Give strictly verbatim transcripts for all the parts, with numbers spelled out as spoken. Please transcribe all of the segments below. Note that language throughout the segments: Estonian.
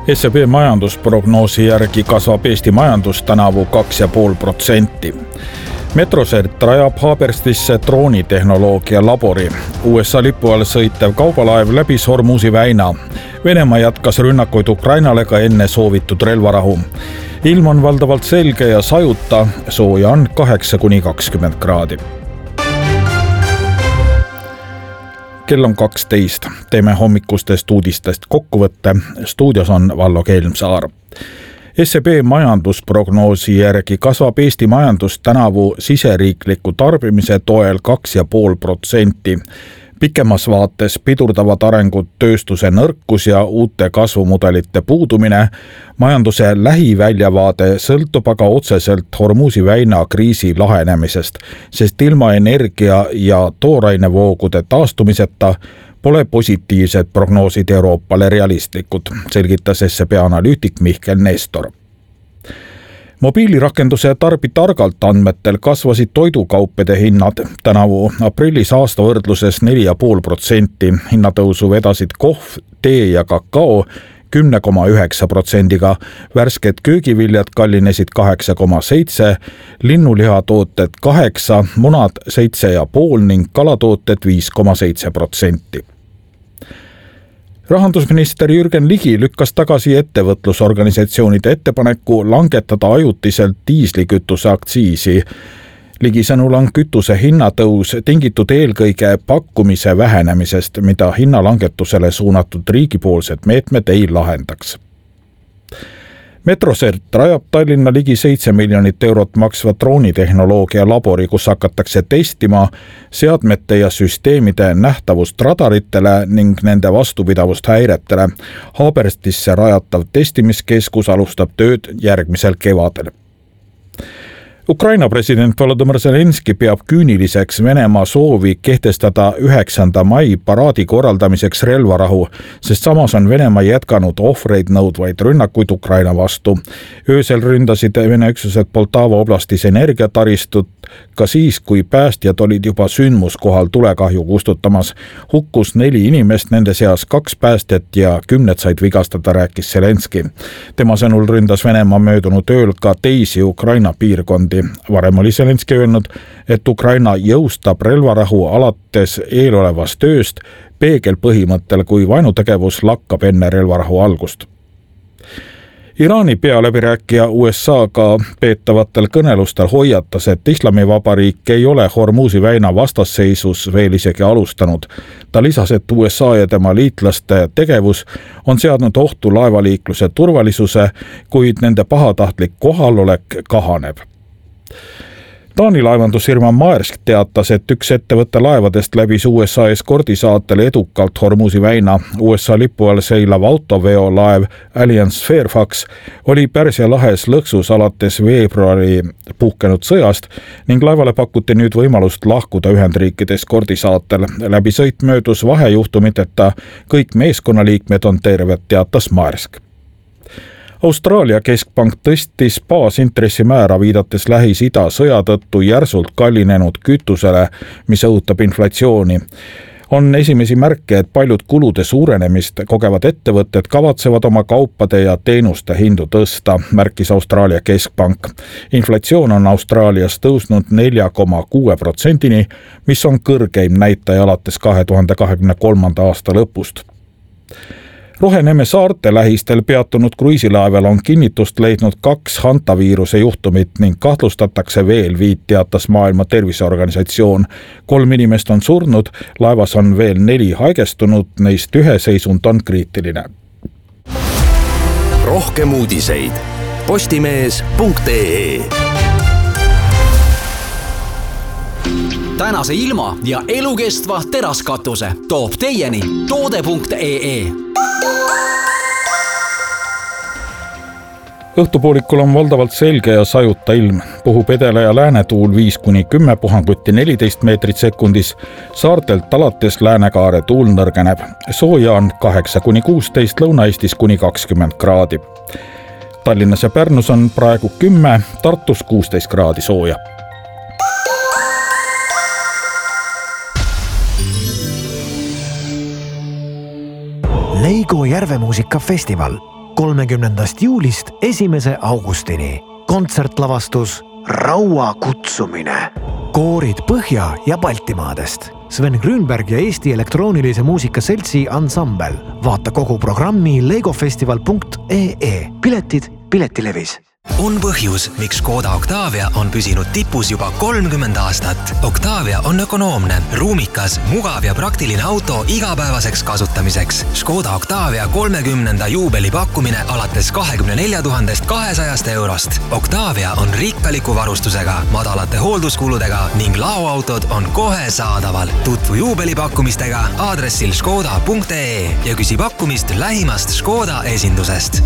S E B majandusprognoosi järgi kasvab Eesti majandus tänavu kaks ja pool protsenti. Metrosert rajab Haaberstisse droonitehnoloogia labori. U S A lipu all sõitev kaubalaev läbis Hormuzi väina. Venemaa jätkas rünnakuid Ukrainale ka enne soovitud relvarahu. Ilm on valdavalt selge ja sajuta, sooja on kaheksa kuni kakskümmend kraadi. Kell on kaksteist. Teeme hommikustest uudistest kokkuvõtte. Stuudios on Vallo Kelmsaar. S E B majandusprognoosi järgi kasvab Eesti majandus tänavu siseriikliku tarbimise toel kaks ja pool protsenti. Pikemas vaates pidurdavad arengut tööstuse nõrkus ja uute kasvumudelite puudumine. Majanduse lähiväljavaade sõltub aga otseselt Hormuzi väina kriisi lahenemisest, sest ilma energia- ja toorainevoogude taastumiseta pole positiivsed prognoosid Euroopale realistlikud, selgitas S E B analüütik Mihkel Nestor. Mobiilirakenduse Tarbi targalt andmetel kasvasid toidukaupade hinnad tänavu aprillis aasta võrdluses neli ja pool protsenti. Hinnatõusu vedasid kohv, tee ja kakao kümme koma üheksa protsendiga, värsked köögiviljad kallinesid kaheksa koma seitse, linnulihatooted kaheksa, munad seitse ja pool ning kalatooted viis koma seitse protsenti. Rahandusminister Jürgen Ligi lükkas tagasi ettevõtlusorganisatsioonide ettepaneku langetada ajutiselt diislikütuse aktsiisi. Ligi sõnul on kütuse hinnatõus tingitud eelkõige pakkumise vähenemisest, mida hinnalangetusele suunatud riigipoolsed meetmed ei lahendaks. Metrosert rajab Tallinna ligi seitse miljonit eurot maksva droonitehnoloogia labori, kus hakatakse testima seadmete ja süsteemide nähtavust radaritele ning nende vastupidavust häiretele. Haaberstisse rajatav testimiskeskus alustab tööd järgmisel kevadel. Ukraina president Volodõmõr Zelenski peab küüniliseks Venemaa soovi kehtestada üheksanda mai paraadi korraldamiseks relvarahu, sest samas on Venemaa jätkanud ohvreid nõudvaid rünnakuid Ukraina vastu. Öösel ründasid Vene üksused Poltava oblastis energiataristut ka siis, kui päästjad olid juba sündmuskohal tulekahju kustutamas. Hukkus neli inimest, nende seas kaks päästjat ja kümned said vigastada, rääkis Zelenski. Tema sõnul ründas Venemaa möödunud ööl ka teisi Ukraina piirkondi. Varem oli Zelenski öelnud, et Ukraina jõustab relvarahu alates eelolevast tööst peegel põhimõttel, kui vaenutegevus lakkab enne relvarahu algust. Iraani pealäbirääkija U S A-ga peetavatel kõnelustel hoiatas, et Islamivabariik ei ole Hormuzi väina vastasseisus veel isegi alustanud. Ta lisas, et U S A ja tema liitlaste tegevus on seadnud ohtu laevaliikluse turvalisuse, kuid nende pahatahtlik kohalolek kahaneb. Taani laevandusfirma Maersk teatas, et üks ettevõtte laevadest läbis U S A eskordisaatel edukalt Hormuzi väina. U S A lipu all seilav autoveolaev Alliance Fairfax oli Pärsia lahes lõksus alates veebruari puhkenud sõjast ning laevale pakuti nüüd võimalust lahkuda Ühendriikide eskordisaatel. Läbisõit möödus vahejuhtumiteta, kõik meeskonnaliikmed on terved, teatas Maersk. Austraalia keskpank tõstis baasintressimäära viidates Lähis-Ida sõja tõttu järsult kallinenud kütusele, mis õhutab inflatsiooni. On esimesi märke, et paljud kulude suurenemist kogevad ettevõtted kavatsevad oma kaupade ja teenuste hindu tõsta, märkis Austraalia keskpank. Inflatsioon on Austraalias tõusnud nelja koma kuue protsendini, mis on kõrgeim näitaja alates kahe tuhande kahekümne kolmanda aasta lõpust. Roheneme saarte lähistel peatunud kruiisilaeval on kinnitust leidnud kaks hantaviiruse juhtumit ning kahtlustatakse veel viit, teatas Maailma Terviseorganisatsioon. Kolm inimest on surnud, laevas on veel neli haigestunud, neist ühe seisund on kriitiline. Rohkem uudiseid postimees punkt ee. Tänase ilma ja elukestva teraskatuse toob teieni toode punkt ee. Õhtupoolikul on valdavalt selge ja sajuta ilm. Puhub edela- ja läänetuul viis kuni kümme, puhanguti neliteist meetrit sekundis. Saartelt alates läänekaare tuul nõrgeneb. Sooja on kaheksa kuni kuusteist, Lõuna-Eestis kuni kakskümmend kraadi. Tallinnas ja Pärnus on praegu kümme, Tartus kuusteist kraadi sooja. Leigo Järvemuusikafestival. kolmekümnendast juulist esimese augustini. Kontsertlavastus Raua kutsumine. Koorid Põhja- ja Baltimaadest. Sven Grünberg ja Eesti elektroonilise muusika seltsi ansambel. Vaata kogu programmi legofestival punkt ee. Piletid Piletilevis. On põhjus, miks Škoda Octavia on püsinud tipus juba kolmkümmend aastat. Octavia on ökonoomne, ruumikas, mugav ja praktiline auto igapäevaseks kasutamiseks. Škoda Octavia kolmekümnenda juubeli pakkumine alates kahekümne nelja tuhandest kahesajast eurost. Octavia on rikkaliku varustusega, madalate hoolduskuludega ning laoautod on kohe saadaval. Tutvu juubelipakkumistega aadressil škoda punkt ee ja küsi pakkumist lähimast Škoda esindusest.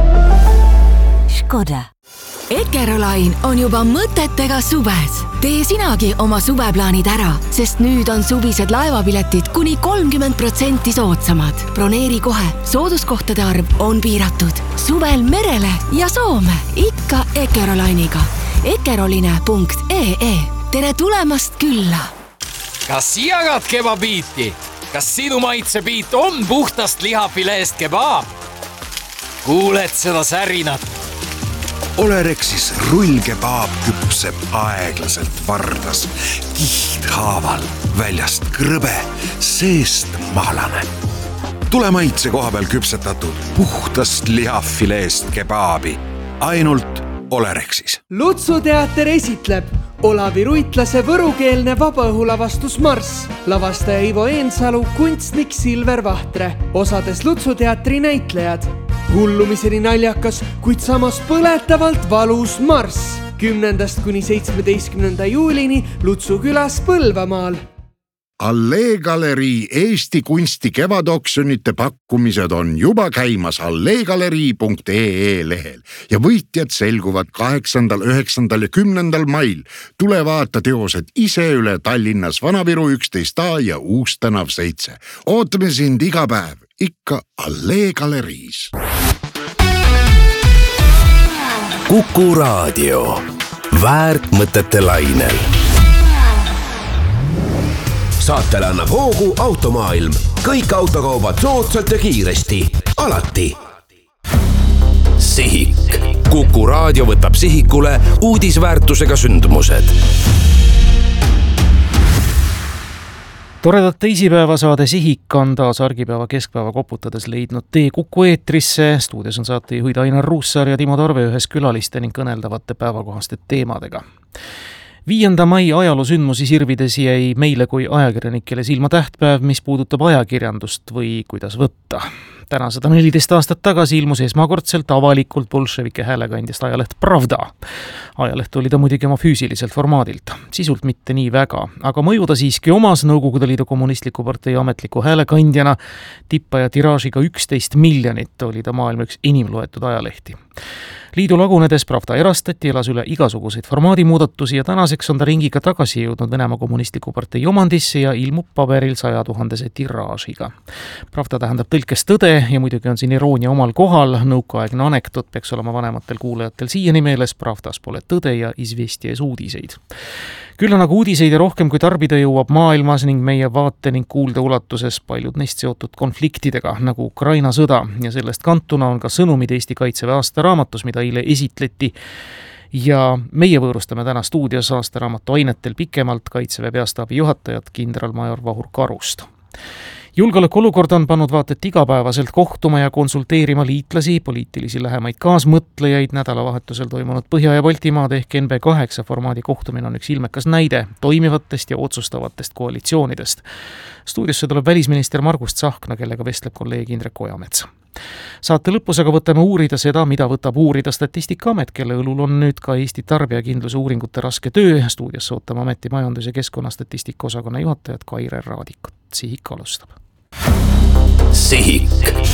Škoda. Ekerolain on juba mõtetega suves. Tee sinagi oma suveplaanid ära, sest nüüd on suvised laevapiletid kuni kolmkümmend protsenti soodsamad. Broneeri kohe, sooduskohtade arv on piiratud. Suvel merele ja Soome, ikka Ekerolainiga. ekeroline punkt ee. Tere tulemast külla! Kas jagad kebabiiti? Kas sinu maitsebiit on puhtast lihafileest kebaab? Kuuled seda särinat? Olerexis rullkebaab küpseb aeglaselt vardas, kihthaaval, väljast krõbe, seest mahlane. Tule maitse koha peal küpsetatud puhtast lihafileest kebaabi, ainult Olerexis. Lutsuteater esitleb Olavi Ruitlase võrukeelne vabaõhulavastus Marss, lavastaja Ivo Eensalu, kunstnik Silver Vahtre, osades Lutsuteatri näitlejad. Hullumiseni naljakas, kuid samas põletavalt valus Marss. Kümnendast kuni seitsmeteistkümnenda juulini Lutsu külas Põlvamaal. Allee Galerii Eesti kunsti kevadoksjonite pakkumised on juba käimas alleegalerii punkt ee lehel ja võitjad selguvad kaheksandal, üheksandal ja kümnendal mail. Tule vaata teosed ise üle Tallinnas Vanaviru üksteist A ja Uustänav seitse. Ootame sind iga päev, ikka Allee Galeriis. Kuku Raadio. Väärt mõtete lainel. Saatele annab hoogu Automaailm. Kõik autokaubad soodsalt ja kiiresti. Alati. Sihik. Kuku Raadio võtab sihikule uudisväärtusega sündmused. Toredat teisipäeva saade Sihik on taas argipäeva keskpäeva koputades leidnud tee Kuku eetrisse. Stuudios on saatejuhid Ainar Ruussaar ja Timo Torve ühes külaliste ning kõneldavate päevakohaste teemadega. Viienda mai ajaloosündmusi sirvides jäi meile kui ajakirjanikele silma tähtpäev, mis puudutab ajakirjandust või kuidas võtta. Täna sada neliteist aastat tagasi ilmus esmakordselt avalikult bolševike häälekandjast ajaleht Pravda. Ajaleht oli ta muidugi oma füüsiliselt formaadilt. Sisult mitte nii väga, aga mõju ta siiski omas Nõukogude Liidu kommunistliku partei ametliku häälekandjana. Tippa ja tiraažiga üksteist miljonit oli ta maailma üks inimloetud ajalehti. Liidu lagunedes Pravda erastati, elas üle igasuguseid formaadimuudatusi ja tänaseks on ta ringiga tagasi jõudnud Venemaa kommunistliku partei omandisse ja ilmub paberil saja tuhandese tiraažiga. Pravda tähendab tõlkes tõde ja muidugi on siin iroonia omal kohal. Nõukaaegne anekdoot peaks olema vanematel kuulajatel siiani meeles, Pravdas pole tõde ja izvesties uudiseid. Küll on aga uudiseid ja rohkem kui tarbida jõuab maailmas ning meie vaate ning kuulde ulatuses paljud neist seotud konfliktidega, nagu Ukraina sõda, ja sellest kantuna on ka sõnumid Eesti Kaitseväe aastaraamatus, mida eile esitleti. Ja meie võõrustame täna stuudios aastaraamatu ainetel pikemalt Kaitseväe peastaabi juhatajat kindralmajor Vahur Karust. Julgeolekuolukord on pannud vaatet igapäevaselt kohtuma ja konsulteerima liitlasi, poliitilisi lähemaid kaasmõtlejaid. Nädalavahetusel toimunud Põhja- ja Baltimaade ehk N B kaheksa formaadi kohtumine on üks ilmekas näide toimivatest ja otsustavatest koalitsioonidest. Stuudiosse tuleb välisminister Margus Tsahkna, kellega vestleb kolleeg Indrek Ojamets. Saate lõpus aga võtame uurida seda, mida võtab uurida Statistikaamet, kelle õlul on nüüd ka Eesti tarbijakindluse uuringute raske töö. Stuudiosse ootame ameti majandus- ja keskkonnastatistika osakonna juhatajat Kaire Raadikut. Sihik alustab. Sihik.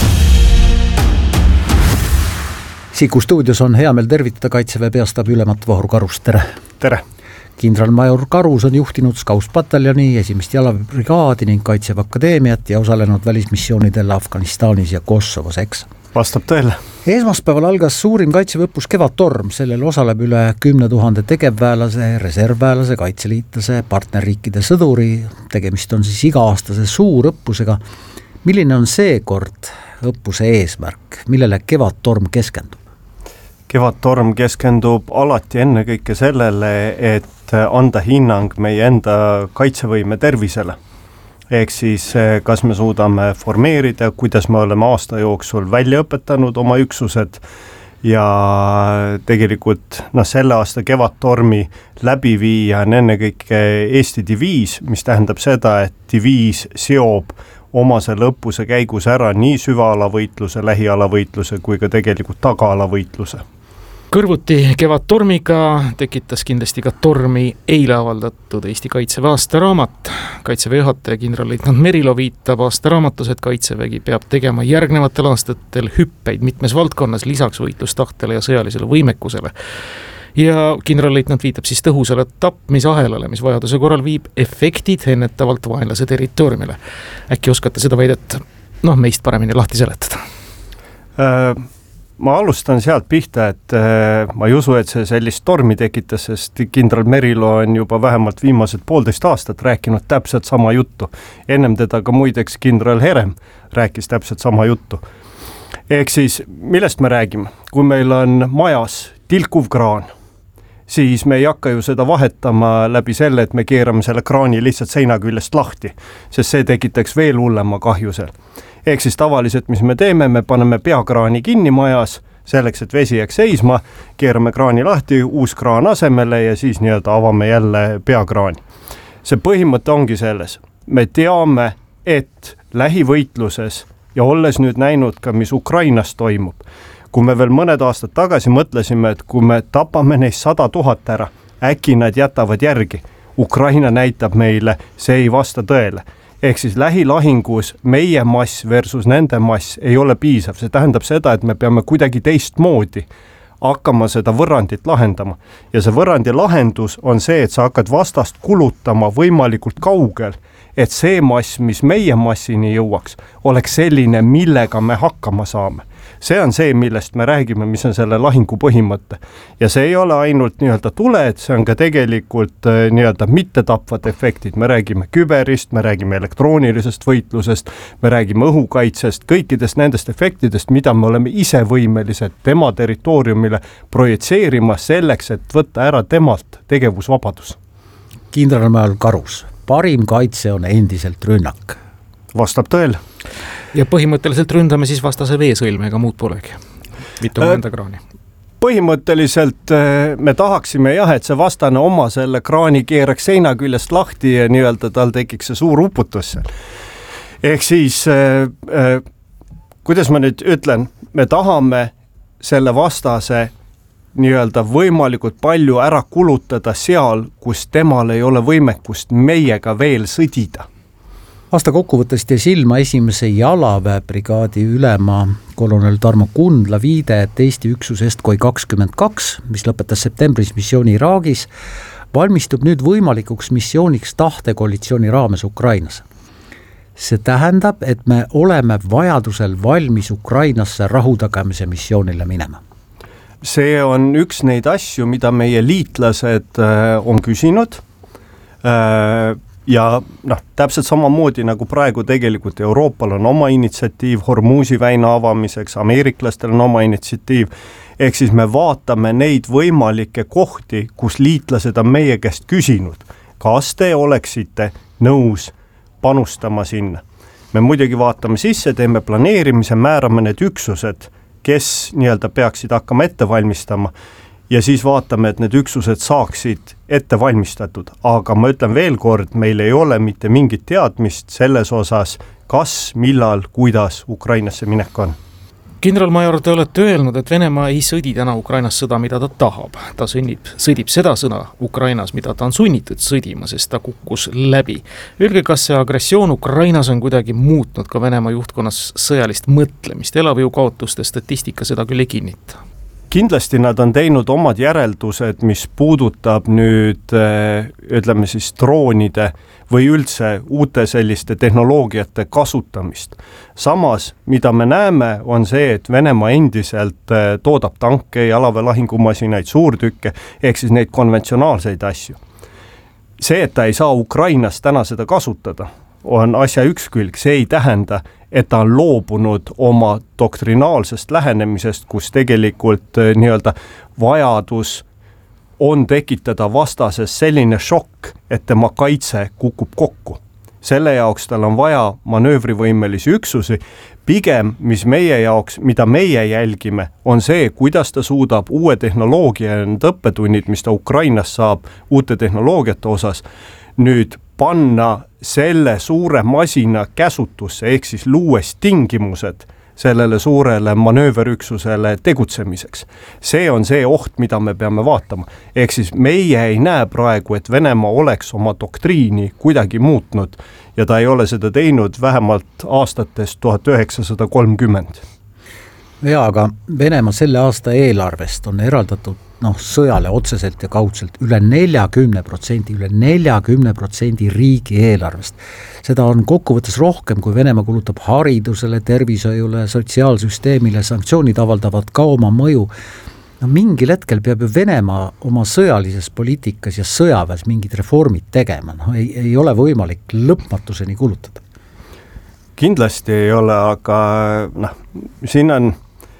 Sihiku stuudios on hea meel tervitada Kaitseväe peastaabi ülemat Vahur Karust. Tere! Tere! Kindralmajor Karus on juhtinud Scouts-pataljoni, esimest jalaväebrigaadi ning Kaitseväe Akadeemiat ja osalenud välismissioonidel Afganistanis ja Kosovos, eks? Vastab tõele. Esmaspäeval algas suurim kaitseväeõppus Kevadtorm. Sellel osaleb üle kümne tuhande tegevväelase, reservväelase, kaitseliitlase, partnerriikide sõduri. Tegemist on siis iga-aastase suurõppusega. Milline on seekord õppuse eesmärk? rünnak, millele Kevadtorm keskendub? Kevadtorm keskendub alati ennekõike sellele, et anda hinnang meie enda kaitsevõime tervisele. Ehk siis, kas me suudame formeerida, kuidas me oleme aasta jooksul välja õpetanud oma üksused ja tegelikult no, selle aasta Kevadtormi läbiviija on ennekõike Eesti diviis, mis tähendab seda, et diviis seob oma selle õppuse käigus ära nii süvaalavõitluse, lähialavõitluse kui ka tegelikult tagaalavõitluse. Kõrvuti Kevadtormiga tekitas kindlasti ka tormi eile avaldatud Eesti Kaitseväe aastaraamat. Kaitseväe juhataja kindralleitnant Merilo viitab aastaraamatus, et Kaitsevägi peab tegema järgnevatel aastatel hüppeid mitmes valdkonnas lisaks võitlustahtele ja sõjalisele võimekusele. Ja kindralleitnant viitab siis tõhusale tapmisahelale, mis vajaduse korral viib efektid ennetavalt vaenlase territooriumile. Äkki oskate seda väidet noh, meist paremini lahti seletada? Äh... Ma alustan sealt pihta, et ma ei usu, et see sellist tormi tekitas, sest kindral Merilo on juba vähemalt viimased poolteist aastat rääkinud täpselt sama juttu. Ennem teda ka muideks kindral Herem rääkis täpselt sama juttu. Ehk siis, millest me räägime? Kui meil on majas tilkuv kraan, siis me ei hakka ju seda vahetama läbi selle, et me keerame selle kraani lihtsalt seina küljest lahti, sest see tekitaks veel hullema kahju seal. Ehk siis tavaliselt, mis me teeme, me paneme peakraani kinni majas, selleks, et vesi jääks seisma, keerame kraani lahti, uus kraan asemele ja siis nii-öelda avame jälle peakraani. See põhimõte ongi selles. Me teame, et lähivõitluses ja olles nüüd näinud ka, mis Ukrainas toimub, kui me veel mõned aastad tagasi mõtlesime, et kui me tapame neist sada tuhat ära, äkki nad jätavad järgi. Ukraina näitab meile, see ei vasta tõele. Ehk siis lähilahingus meie mass versus nende mass ei ole piisav. See tähendab seda, et me peame kuidagi teistmoodi hakkama seda võrrandit lahendama. Ja see võrrandi lahendus on see, et sa hakkad vastast kulutama võimalikult kaugel, et see mass, mis meie massini jõuaks, oleks selline, millega me hakkama saame. See on see, millest me räägime, mis on selle lahingu põhimõte. Ja see ei ole ainult nii-öelda tuled, see on ka tegelikult nii-öelda mittetapvad efektid. Me räägime küberist, me räägime elektroonilisest võitlusest, me räägime õhukaitsest, kõikidest nendest efektidest, mida me oleme ise võimelised tema territooriumile projitseerima selleks, et võtta ära temalt tegevusvabadus. Kindralmäel Karus, parim kaitse on endiselt rünnak. Vastab tõele. Ja põhimõtteliselt ründame siis vastase veesõlme, ega muud polegi. Mitu äh, enda kraani. Põhimõtteliselt me tahaksime jah, et see vastane oma selle kraani keeraks seina küljest lahti ja nii-öelda tal tekiks see suur uputus seal. Ehk siis, äh, äh, kuidas ma nüüd ütlen, me tahame selle vastase nii-öelda võimalikult palju ära kulutada seal, kus temal ei ole võimekust meiega veel sõdida. Aasta kokkuvõttest jäi silma esimese jalaväebrigaadi ülema kolonel Tarmo Kundla viide, et Eesti üksus Estkoi kakskümmend kaks, mis lõpetas septembris missiooni Iraagis, valmistub nüüd võimalikuks missiooniks tahtekoalitsiooni raames Ukrainas. See tähendab, et me oleme vajadusel valmis Ukrainasse rahutagamise missioonile minema. See on üks neid asju, mida meie liitlased on küsinud. Ja noh, täpselt samamoodi nagu praegu tegelikult Euroopal on oma initsiatiiv Hormuzi väina avamiseks, ameeriklastel on oma initsiatiiv, ehk siis me vaatame neid võimalikke kohti, kus liitlased on meie käest küsinud, kas te oleksite nõus panustama sinna. Me muidugi vaatame sisse, teeme planeerimise, määrame need üksused, kes nii-öelda peaksid hakkama ette valmistama, ja siis vaatame, et need üksused saaksid ette valmistatud. Aga ma ütlen veel kord, meil ei ole mitte mingit teadmist selles osas, kas, millal, kuidas Ukrainasse minek on. Kindralmajor, te olete öelnud, et Venemaa ei sõdi täna Ukrainas sõda, mida ta tahab. Ta sõnnib, sõdib seda sõna Ukrainas, mida ta on sunnitud sõdima, sest ta kukkus läbi. Öelge, kas see agressioon Ukrainas on kuidagi muutnud ka Venemaa juhtkonnas sõjalist mõtlemist? Elavjõu kaotuste statistika seda küll ei kinnita. Kindlasti nad on teinud omad järeldused, mis puudutab nüüd, ütleme siis, droonide või üldse uute selliste tehnoloogiate kasutamist. Samas, mida me näeme, on see, et Venemaa endiselt toodab tanke, jalaväelahingumasinaid, suurtükke, ehk siis neid konventsionaalseid asju. See, et ta ei saa Ukrainas täna seda kasutada, on asja üks külg, see ei tähenda, et ta on loobunud oma doktrinaalsest lähenemisest, kus tegelikult nii-öelda vajadus on tekitada vastases selline šokk, et tema kaitse kukub kokku. Selle jaoks tal on vaja manöövrivõimelisi üksusi, pigem mis meie jaoks, mida meie jälgime, on see, kuidas ta suudab uue tehnoloogia ja need õppetunnid, mis ta Ukrainas saab uute tehnoloogiate osas, nüüd panna selle suure masina käsutusse, ehk siis luues tingimused sellele suurele manööverüksusele tegutsemiseks. See on see oht, mida me peame vaatama. Ehk siis meie ei näe praegu, et Venemaa oleks oma doktriini kuidagi muutnud ja ta ei ole seda teinud vähemalt aastatest tuhat üheksasada kolmkümmend. Jaa, aga Venemaa selle aasta eelarvest on eraldatud noh, sõjale otseselt ja kaudselt üle neljakümne protsendi, üle neljakümne protsendi riigi eelarvest. Seda on kokkuvõttes rohkem, kui Venemaa kulutab haridusele, tervishoiule, sotsiaalsüsteemile, sanktsioonid avaldavad ka oma mõju. No mingil hetkel peab ju Venemaa oma sõjalises poliitikas ja sõjaväes mingid reformid tegema. No, ei, ei ole võimalik lõpmatuseni kulutada. Kindlasti ei ole, aga noh, siin on,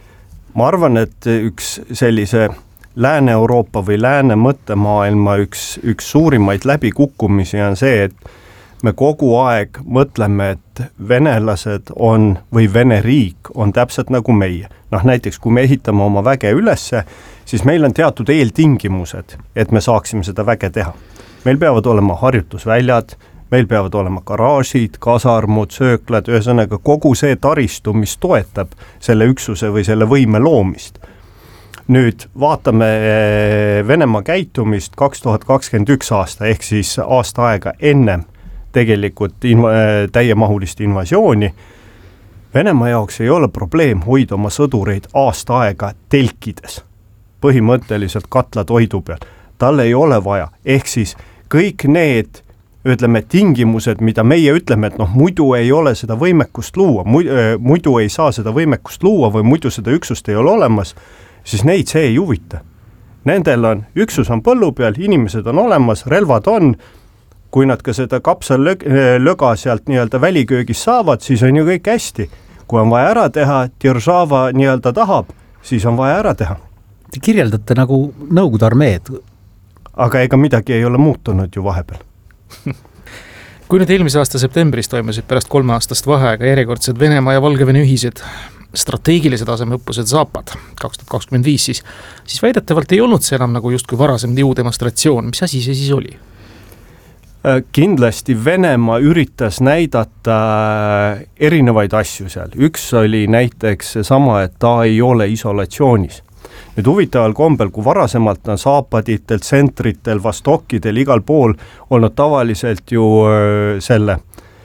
ma arvan, et üks sellise Lääne-Euroopa või Lääne mõttemaailma üks, üks suurimaid läbikukkumisi on see, et me kogu aeg mõtleme, et venelased on või Vene riik on täpselt nagu meie. Noh, näiteks kui me ehitame oma väge ülesse, siis meil on teatud eeltingimused, et me saaksime seda väge teha. Meil peavad olema harjutusväljad, meil peavad olema garaažid, kasarmud, sööklad, ühesõnaga kogu see taristu, mis toetab selle üksuse või selle võime loomist. Nüüd vaatame Venemaa käitumist kaks tuhat kakskümmend üks aasta, ehk siis aasta aega ennem tegelikult inv- täiemahulist invasiooni. Venemaa jaoks ei ole probleem hoida oma sõdureid aasta aega telkides, põhimõtteliselt katlatoidu peal. Tal ei ole vaja, ehk siis kõik need ütleme tingimused, mida meie ütleme, et noh, muidu ei ole seda võimekust luua, muidu ei saa seda võimekust luua või muidu seda üksust ei ole olemas, siis neid see ei huvita. Nendel on, üksus on põllu peal, inimesed on olemas, relvad on, kui nad ka seda kapsal löga sealt nii-öelda väliköögis saavad, siis on ju kõik hästi. Kui on vaja ära teha, Diržava nii-öelda tahab, siis on vaja ära teha. Te kirjeldate nagu Nõukogude armeed. Aga ega midagi ei ole muutunud ju vahepeal. Kui nüüd eelmise aasta septembris toimusid pärast kolme aastast vaheaega järjekordsed Venemaa ja Valgevene ühised strateegilise taseme õppused Zapad kaks tuhat kakskümmend viis, siis, siis väidetavalt ei olnud see enam nagu justkui varasem jõudemonstratsioon. Mis asi see siis oli? Kindlasti Venemaa üritas näidata erinevaid asju seal. Üks oli näiteks sama, et ta ei ole isolatsioonis. Nüüd huvitaval kombel, kui varasemalt on Zapaditel, tsentritel, Vostokkidel, igal pool olnud tavaliselt ju selle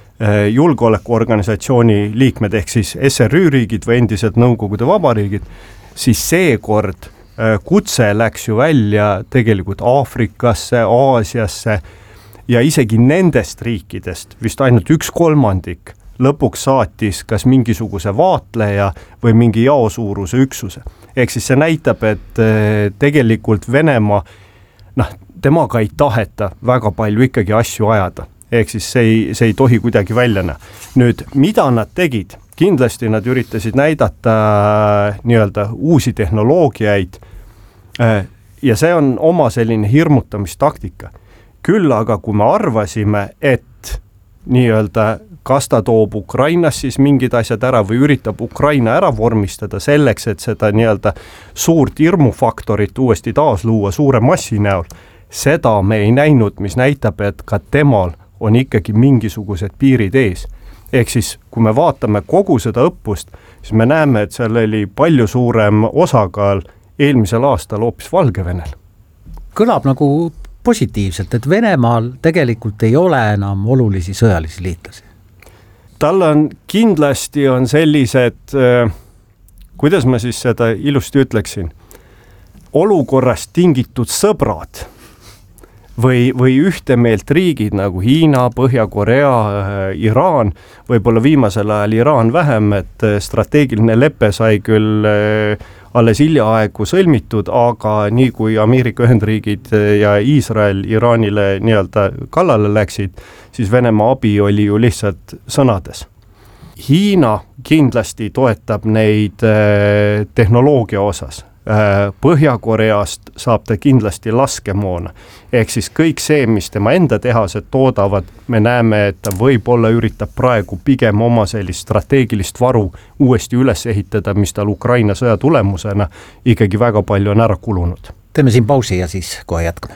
julgeolekuorganisatsiooni liikmed, ehk siis S R Ü riigid või endised Nõukogude vabariigid, siis seekord kutse läks ju välja tegelikult Aafrikasse, Aasiasse ja isegi nendest riikidest vist ainult üks kolmandik lõpuks saatis kas mingisuguse vaatleja või mingi jaosuuruse üksuse. Ehk siis see näitab, et tegelikult Venemaa, noh, temaga ei taheta väga palju ikkagi asju ajada. Ehk siis see ei, see ei tohi kuidagi välja näha. Nüüd, mida nad tegid? Kindlasti nad üritasid näidata nii-öelda uusi tehnoloogiaid ja see on oma selline hirmutamistaktika. Küll aga kui me arvasime, et nii-öelda kas ta toob Ukrainas siis mingid asjad ära või üritab Ukraina ära vormistada selleks, et seda nii-öelda suurt hirmufaktorit uuesti taas luua suure massi näol, seda me ei näinud, mis näitab, et ka temal on ikkagi mingisugused piirid ees. Ehk siis, kui me vaatame kogu seda õppust, siis me näeme, et seal oli palju suurem osakaal eelmisel aastal hoopis Valgevenel. Kõlab nagu positiivselt, et Venemaal tegelikult ei ole enam olulisi sõjalisi liitlasi. Tal on kindlasti on sellised, kuidas ma siis seda ilusti ütleksin, olukorrast tingitud sõbrad või, või ühtemeelt riigid nagu Hiina, Põhja-Korea, Iraan, võib-olla viimasel ajal Iraan vähem, et strateegiline lepe sai küll alles hiljaaegu sõlmitud, aga nii kui Ameerika Ühendriigid ja Iisrael Iraanile nii-öelda kallale läksid, siis Venemaa abi oli ju lihtsalt sõnades. Hiina kindlasti toetab neid tehnoloogia osas. Põhja-Koreast saab ta kindlasti laskemoona. Ehk siis kõik see, mis tema enda tehased toodavad, me näeme, et ta võib-olla üritab praegu pigem oma sellist strateegilist varu uuesti üles ehitada, mis tal Ukraina sõja tulemusena ikkagi väga palju on ära kulunud. Teeme siin pausi ja siis kohe jätkame.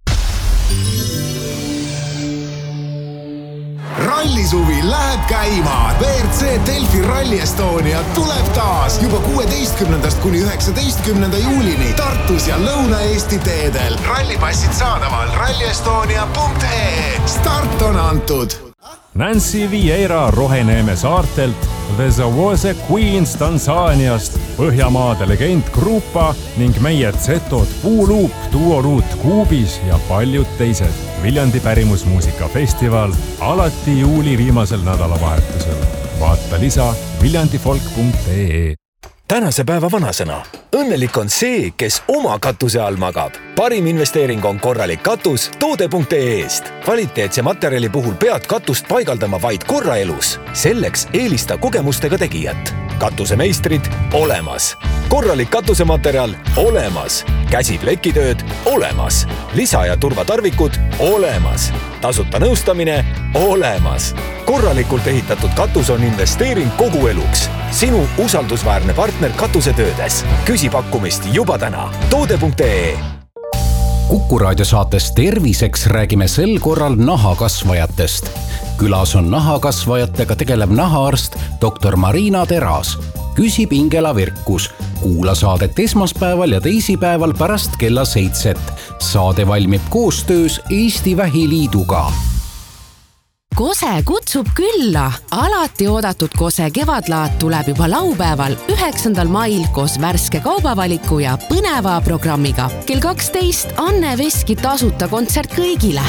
Rallisuvi läheb käima. V R C Delfi Rally Estonia tuleb taas juba kuueteistkümnendast kuni üheksateistkümnenda juulini Tartus ja Lõuna-Eesti teedel. Rallipassid saadaval ralliestonia punkt ee. Start on antud. Nancy Vieira Roheneeme saartelt, The Zawose Queens Tansaaniast, Põhjamaade legend Grupa ning meie Zetod Puuluup, Duoruut Kuubis ja paljud teised. Viljandi pärimusmuusikafestival alati juuli viimasel nädalavahetusel. Vaata lisa viljandifolk punkt ee. Tänase päeva vanasõna. Õnnelik on see, kes oma katuse all magab. Parim investeering on korralik katus toode punkt ee eest. Kvaliteetse materjali puhul pead katust paigaldama vaid korra elus. Selleks eelista kogemustega tegijat. Katusemeistrid olemas. Korralik katusematerjal olemas. Käsiplekitööd olemas. Lisa- ja turvatarvikud olemas. Tasuta nõustamine olemas. Korralikult ehitatud katus on investeering kogu eluks. Sinu usaldusväärne partner katusetöödes. Küsi pakkumist juba täna. toode punkt ee. Kuku raadiosaates Terviseks räägime sel korral nahakasvajatest. Külas on nahakasvajatega tegelev nahaarst doktor Marina Teras. Küsib Ingela Virkus. Kuula saadet esmaspäeval ja teisipäeval pärast kella seitset. Saade valmib koostöös Eesti Vähiliiduga. Kose kutsub külla. Alati oodatud Kose kevadlaat tuleb juba laupäeval üheksandal mail koos värske kaubavaliku ja põneva programmiga. Kell kaksteist Anne Veski tasuta kontsert kõigile.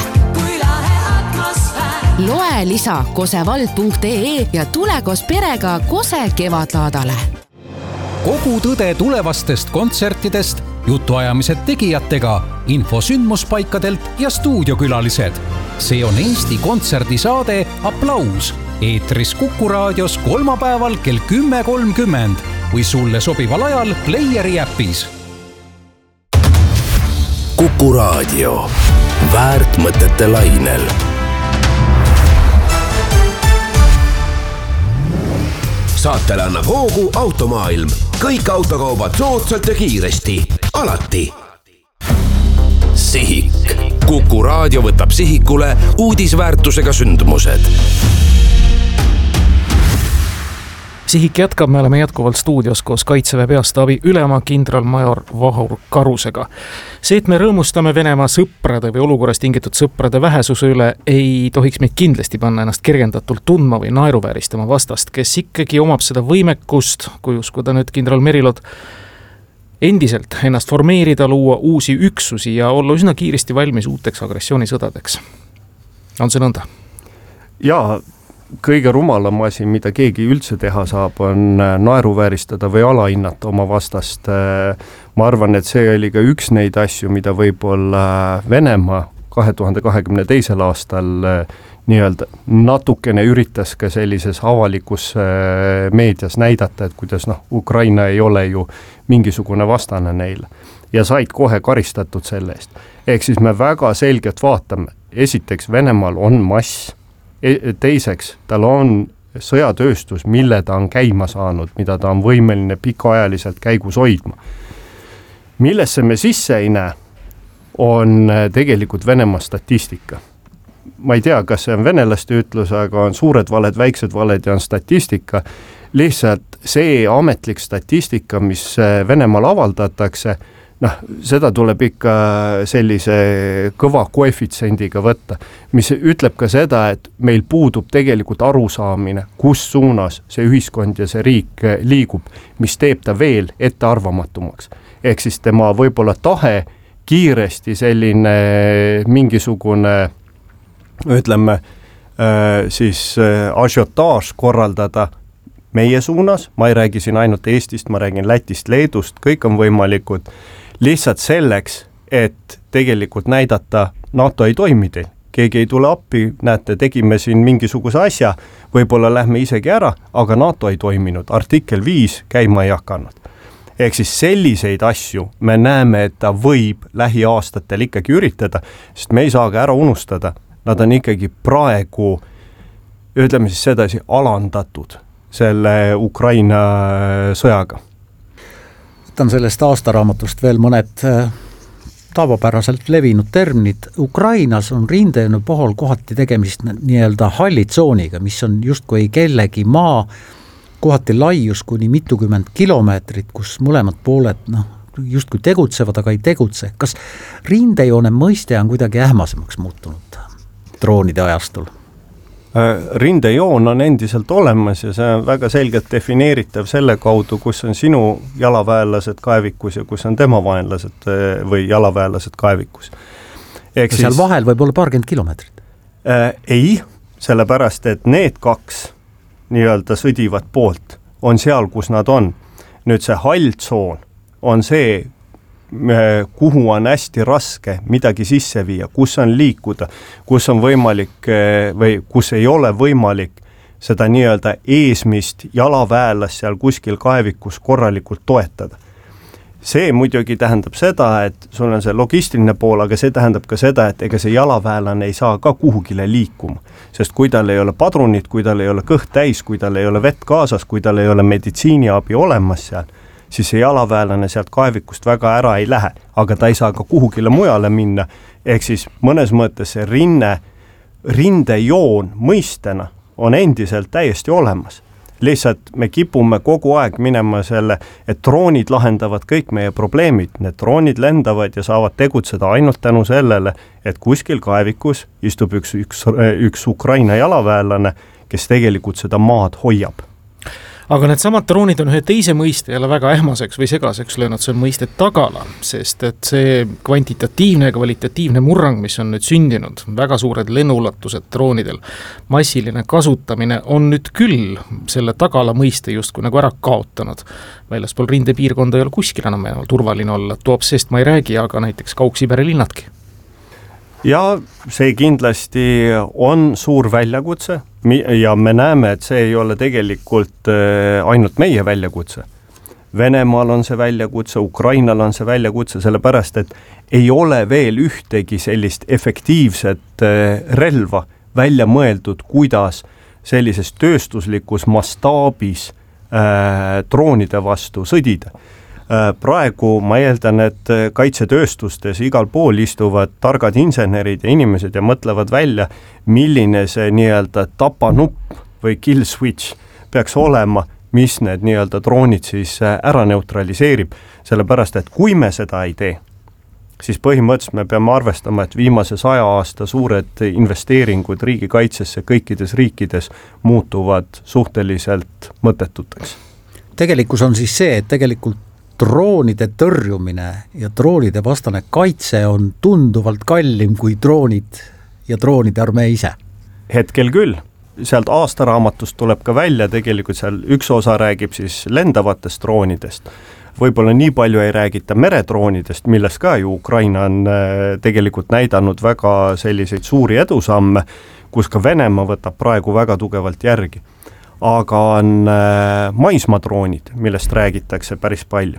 Loe lisa kosevald punkt ee ja tule koos perega Kose kevadlaadale. Kogu tõde tulevastest kontsertidest, jutuajamised tegijatega, info sündmuspaikadelt ja stuudiokülalised. See on Eesti kontserdisaade Aplaus. Eetris Kuku raadios kolmapäeval kell kümme kolmkümmend või sulle sobival ajal Playeri äpis. Kuku raadio. Väärt mõtete lainel. Saatele annab hoogu Automaailm. Kõik autokaubad soodsalt ja kiiresti. Alati. Sihik. Kuku raadio võtab sihikule uudisväärtusega sündmused. Sihik jätkab, me oleme jätkuvalt stuudios koos Kaitseväe peastaabi ülema kindralmajor Vahur Karusega. See, et me rõõmustame Venemaa sõprade või olukorrast tingitud sõprade vähesuse üle, ei tohiks meid kindlasti panna ennast kergendatult tundma või naeruvääristama vastast, kes ikkagi omab seda võimekust, kui uskuda nüüd kindral Merilot, endiselt ennast formeerida, luua uusi üksusi ja olla üsna kiiresti valmis uuteks agressioonisõdadeks. On see nõnda? Jaa, kõige rumalam asi, mida keegi üldse teha saab, on naeruvääristada või alahinnata oma vastast. Ma arvan, et see oli ka üks neid asju, mida võib-olla Venemaa kahe tuhande kahekümne teisel aastal nii-öelda natukene üritas ka sellises avalikus meedias näidata, et kuidas noh, Ukraina ei ole ju mingisugune vastane neile ja said kohe karistatud selle eest. Ehk siis me väga selgelt vaatame, esiteks Venemaal on mass, teiseks tal on sõjatööstus, mille ta on käima saanud, mida ta on võimeline pikaajaliselt käigus hoidma. Millesse me sisse ei näe, on tegelikult Venemaa statistika. Ma ei tea, kas see on venelaste ütlus, aga on suured valed, väiksed valed ja on statistika. Lihtsalt see ametlik statistika, mis Venemaal avaldatakse, noh, seda tuleb ikka sellise kõva koefitsendiga võtta, mis ütleb ka seda, et meil puudub tegelikult arusaamine, kus suunas see ühiskond ja see riik liigub, mis teeb ta veel ettearvamatumaks. Ehk siis tema võib-olla tahe kiiresti selline mingisugune, ütleme, siis ažiotaaž korraldada meie suunas, ma ei räägi siin ainult Eestist, ma räägin Lätist, Leedust, kõik on võimalikud, lihtsalt selleks, et tegelikult näidata, NATO ei toimi teil. keegi ei tule appi, näete, tegime siin mingisuguse asja, võib-olla lähme isegi ära, aga NATO ei toiminud, artikkel viis käima ei hakanud. Ehk siis selliseid asju me näeme, et ta võib lähiaastatel ikkagi üritada, sest me ei saa ka ära unustada, nad on ikkagi praegu, ütleme siis sedasi, alandatud selle Ukraina sõjaga. Võtan sellest aastaraamatust veel mõned tavapäraselt levinud terminid. Ukrainas on rindejoone pohol kohati tegemist nii-öelda hallitsooniga, mis on justkui kellegi maa, kohati laius kuni mitukümmend kilomeetrit, kus mõlemad pooled noh, justkui tegutsevad, aga ei tegutse. Kas rindejoone mõiste on kuidagi ähmasemaks muutunud droonide ajastul? Rindejoon on endiselt olemas ja see on väga selgelt defineeritav selle kaudu, kus on sinu jalaväelased kaevikus ja kus on tema vaenlased või jalaväelased kaevikus. Ehk seal siis, vahel võib olla paarkümmend kilomeetrit? Äh, ei, sellepärast, et need kaks nii-öelda sõdivad poolt on seal, kus nad on. Nüüd see halltsoon on see, kuhu on hästi raske midagi sisse viia, kus on liikuda, kus on võimalik või kus ei ole võimalik seda nii-öelda eesmist jalaväelast seal kuskil kaevikus korralikult toetada. See muidugi tähendab seda, et sul on see logistiline pool, aga see tähendab ka seda, et ega see jalaväelane ei saa ka kuhugile liikuma, sest kui tal ei ole padrunit, kui tal ei ole kõht täis, kui tal ei ole vett kaasas, kui tal ei ole meditsiiniabi olemas seal, siis see jalaväelane sealt kaevikust väga ära ei lähe, aga ta ei saa ka kuhugile mujale minna, ehk siis mõnes mõttes see rinne, rindejoon mõistena on endiselt täiesti olemas. Lihtsalt me kipume kogu aeg minema selle, et droonid lahendavad kõik meie probleemid, need droonid lendavad ja saavad tegutseda ainult tänu sellele, et kuskil kaevikus istub üks, üks, üks Ukraina jalaväelane, kes tegelikult seda maad hoiab. Aga need samad droonid on ühe teise mõiste jälle väga ähmaseks või segaseks löönud, see on mõiste tagala, sest et see kvantitatiivne ja kvalitatiivne murrang, mis on nüüd sündinud, väga suured lennuulatused droonidel, massiline kasutamine on nüüd küll selle tagala mõiste justkui nagu ära kaotanud. Väljaspool rindepiirkonda ei ole kuskil enam turvaline olla, Tuopsest ma ei räägi, aga näiteks Kaug-Siberi linnadki. Ja see kindlasti on suur väljakutse ja me näeme, et see ei ole tegelikult ainult meie väljakutse. Venemaal on see väljakutse, Ukrainal on see väljakutse, sellepärast, et ei ole veel ühtegi sellist efektiivset relva välja mõeldud, kuidas sellises tööstuslikus mastaabis äh, droonide vastu sõdida. Praegu ma eeldan, et kaitsetööstustes igal pool istuvad targad insenerid ja inimesed ja mõtlevad välja, milline see nii-öelda tapanupp või kill switch peaks olema, mis need nii-öelda droonid siis ära neutraliseerib. Sellepärast, et kui me seda ei tee, siis põhimõtteliselt me peame arvestama, et viimase saja aasta suured investeeringud riigikaitsesse kõikides riikides muutuvad suhteliselt mõttetuteks. Tegelikkus on siis see, et tegelikult droonide tõrjumine ja droonide vastane kaitse on tunduvalt kallim kui droonid ja droonide armee ise. Hetkel küll. Sealt aastaraamatust tuleb ka välja, tegelikult seal üks osa räägib siis lendavatest droonidest. Võib-olla nii palju ei räägita meredroonidest, millest ka ju Ukraina on tegelikult näidanud väga selliseid suuri edusamme, kus ka Venemaa võtab praegu väga tugevalt järgi. Aga on maismaadroonid, millest räägitakse päris palju.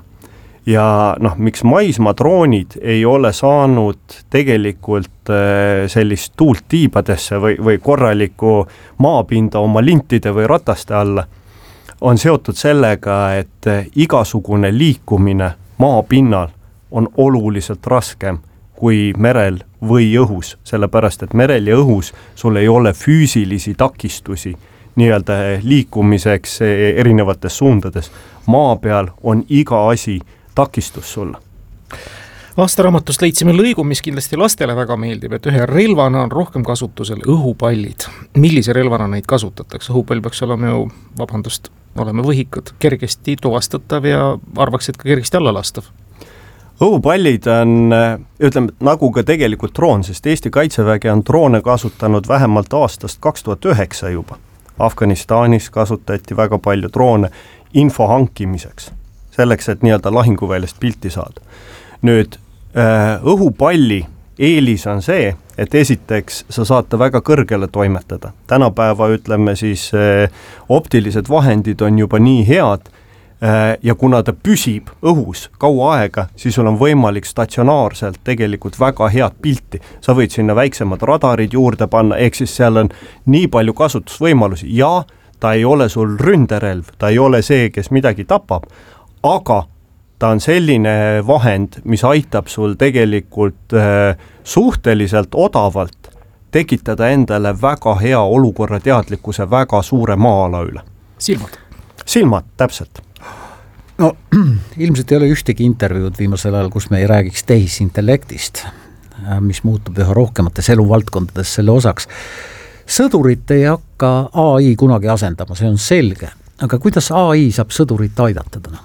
Ja noh, miks maismaadroonid ei ole saanud tegelikult sellist tuult tiibadesse või, või korralikku maapinda oma lintide või rataste alla, on seotud sellega, et igasugune liikumine maapinnal on oluliselt raskem kui merel või õhus, sellepärast et merel ja õhus sul ei ole füüsilisi takistusi nii-öelda liikumiseks erinevates suundades. Maa peal on iga asi takistus sulle. Aastaraamatust leidsime lõigu, mis kindlasti lastele väga meeldib, et ühe relvana on rohkem kasutusel õhupallid. Millise relvana neid kasutatakse? Õhupall peaks olema ju, vabandust, oleme võhikud, kergesti tuvastatav ja arvaks, et ka kergesti alla lastav. Õhupallid on, ütleme, nagu ka tegelikult droon, sest Eesti Kaitsevägi on droone kasutanud vähemalt aastast kaks tuhat üheksa juba. Afganistanis kasutati väga palju droone info hankimiseks, selleks, et nii-öelda lahinguväljast pilti saada. Nüüd õhupalli eelis on see, et esiteks sa saate väga kõrgele toimetada. Tänapäeva ütleme siis optilised vahendid on juba nii head ja kuna ta püsib õhus kaua aega, siis sul on võimalik statsionaarselt tegelikult väga head pilti. Sa võid sinna väiksemad radarid juurde panna, ehk siis seal on nii palju kasutusvõimalusi ja ta ei ole sul ründerelv, ta ei ole see, kes midagi tapab, aga ta on selline vahend, mis aitab sul tegelikult äh, suhteliselt odavalt tekitada endale väga hea olukorra teadlikkuse väga suure maa-ala üle. Silmad. Silmad, täpselt. No ilmselt ei ole ühtegi intervjuud viimasel ajal, kus me ei räägiks tehisintellektist, mis muutub üha rohkemates eluvaldkondades selle osaks. Sõdurit ei hakka A I kunagi asendama, see on selge. Aga kuidas A I saab sõdurit aidata täna?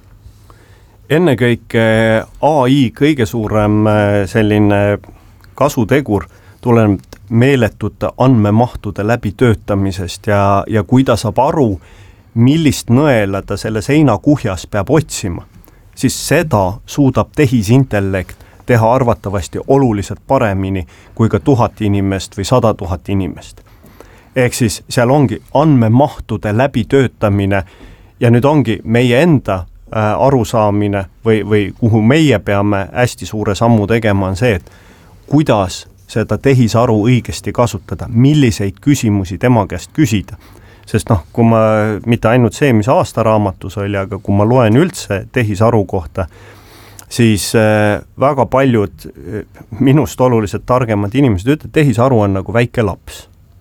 Ennekõike A I kõige suurem selline kasutegur tuleb meeletute andmemahtude läbitöötamisest ja, ja kui ta saab aru, millist nõela ta selle seina kuhjas peab otsima, siis seda suudab tehisintellekt teha arvatavasti oluliselt paremini kui ka tuhat inimest või sada tuhat inimest. Ehk siis seal ongi andmemahtude läbitöötamine ja nüüd ongi meie enda äh, arusaamine või, või kuhu meie peame hästi suure sammu tegema on see, et kuidas seda tehisaru õigesti kasutada, milliseid küsimusi tema käest küsida. Sest noh, kui ma, mitte ainult see, mis aastaraamatus oli, aga kui ma loen üldse tehisaru kohta, siis äh, väga paljud äh, minust oluliselt targemad inimesed ütlevad, et tehisaru on nagu väike laps.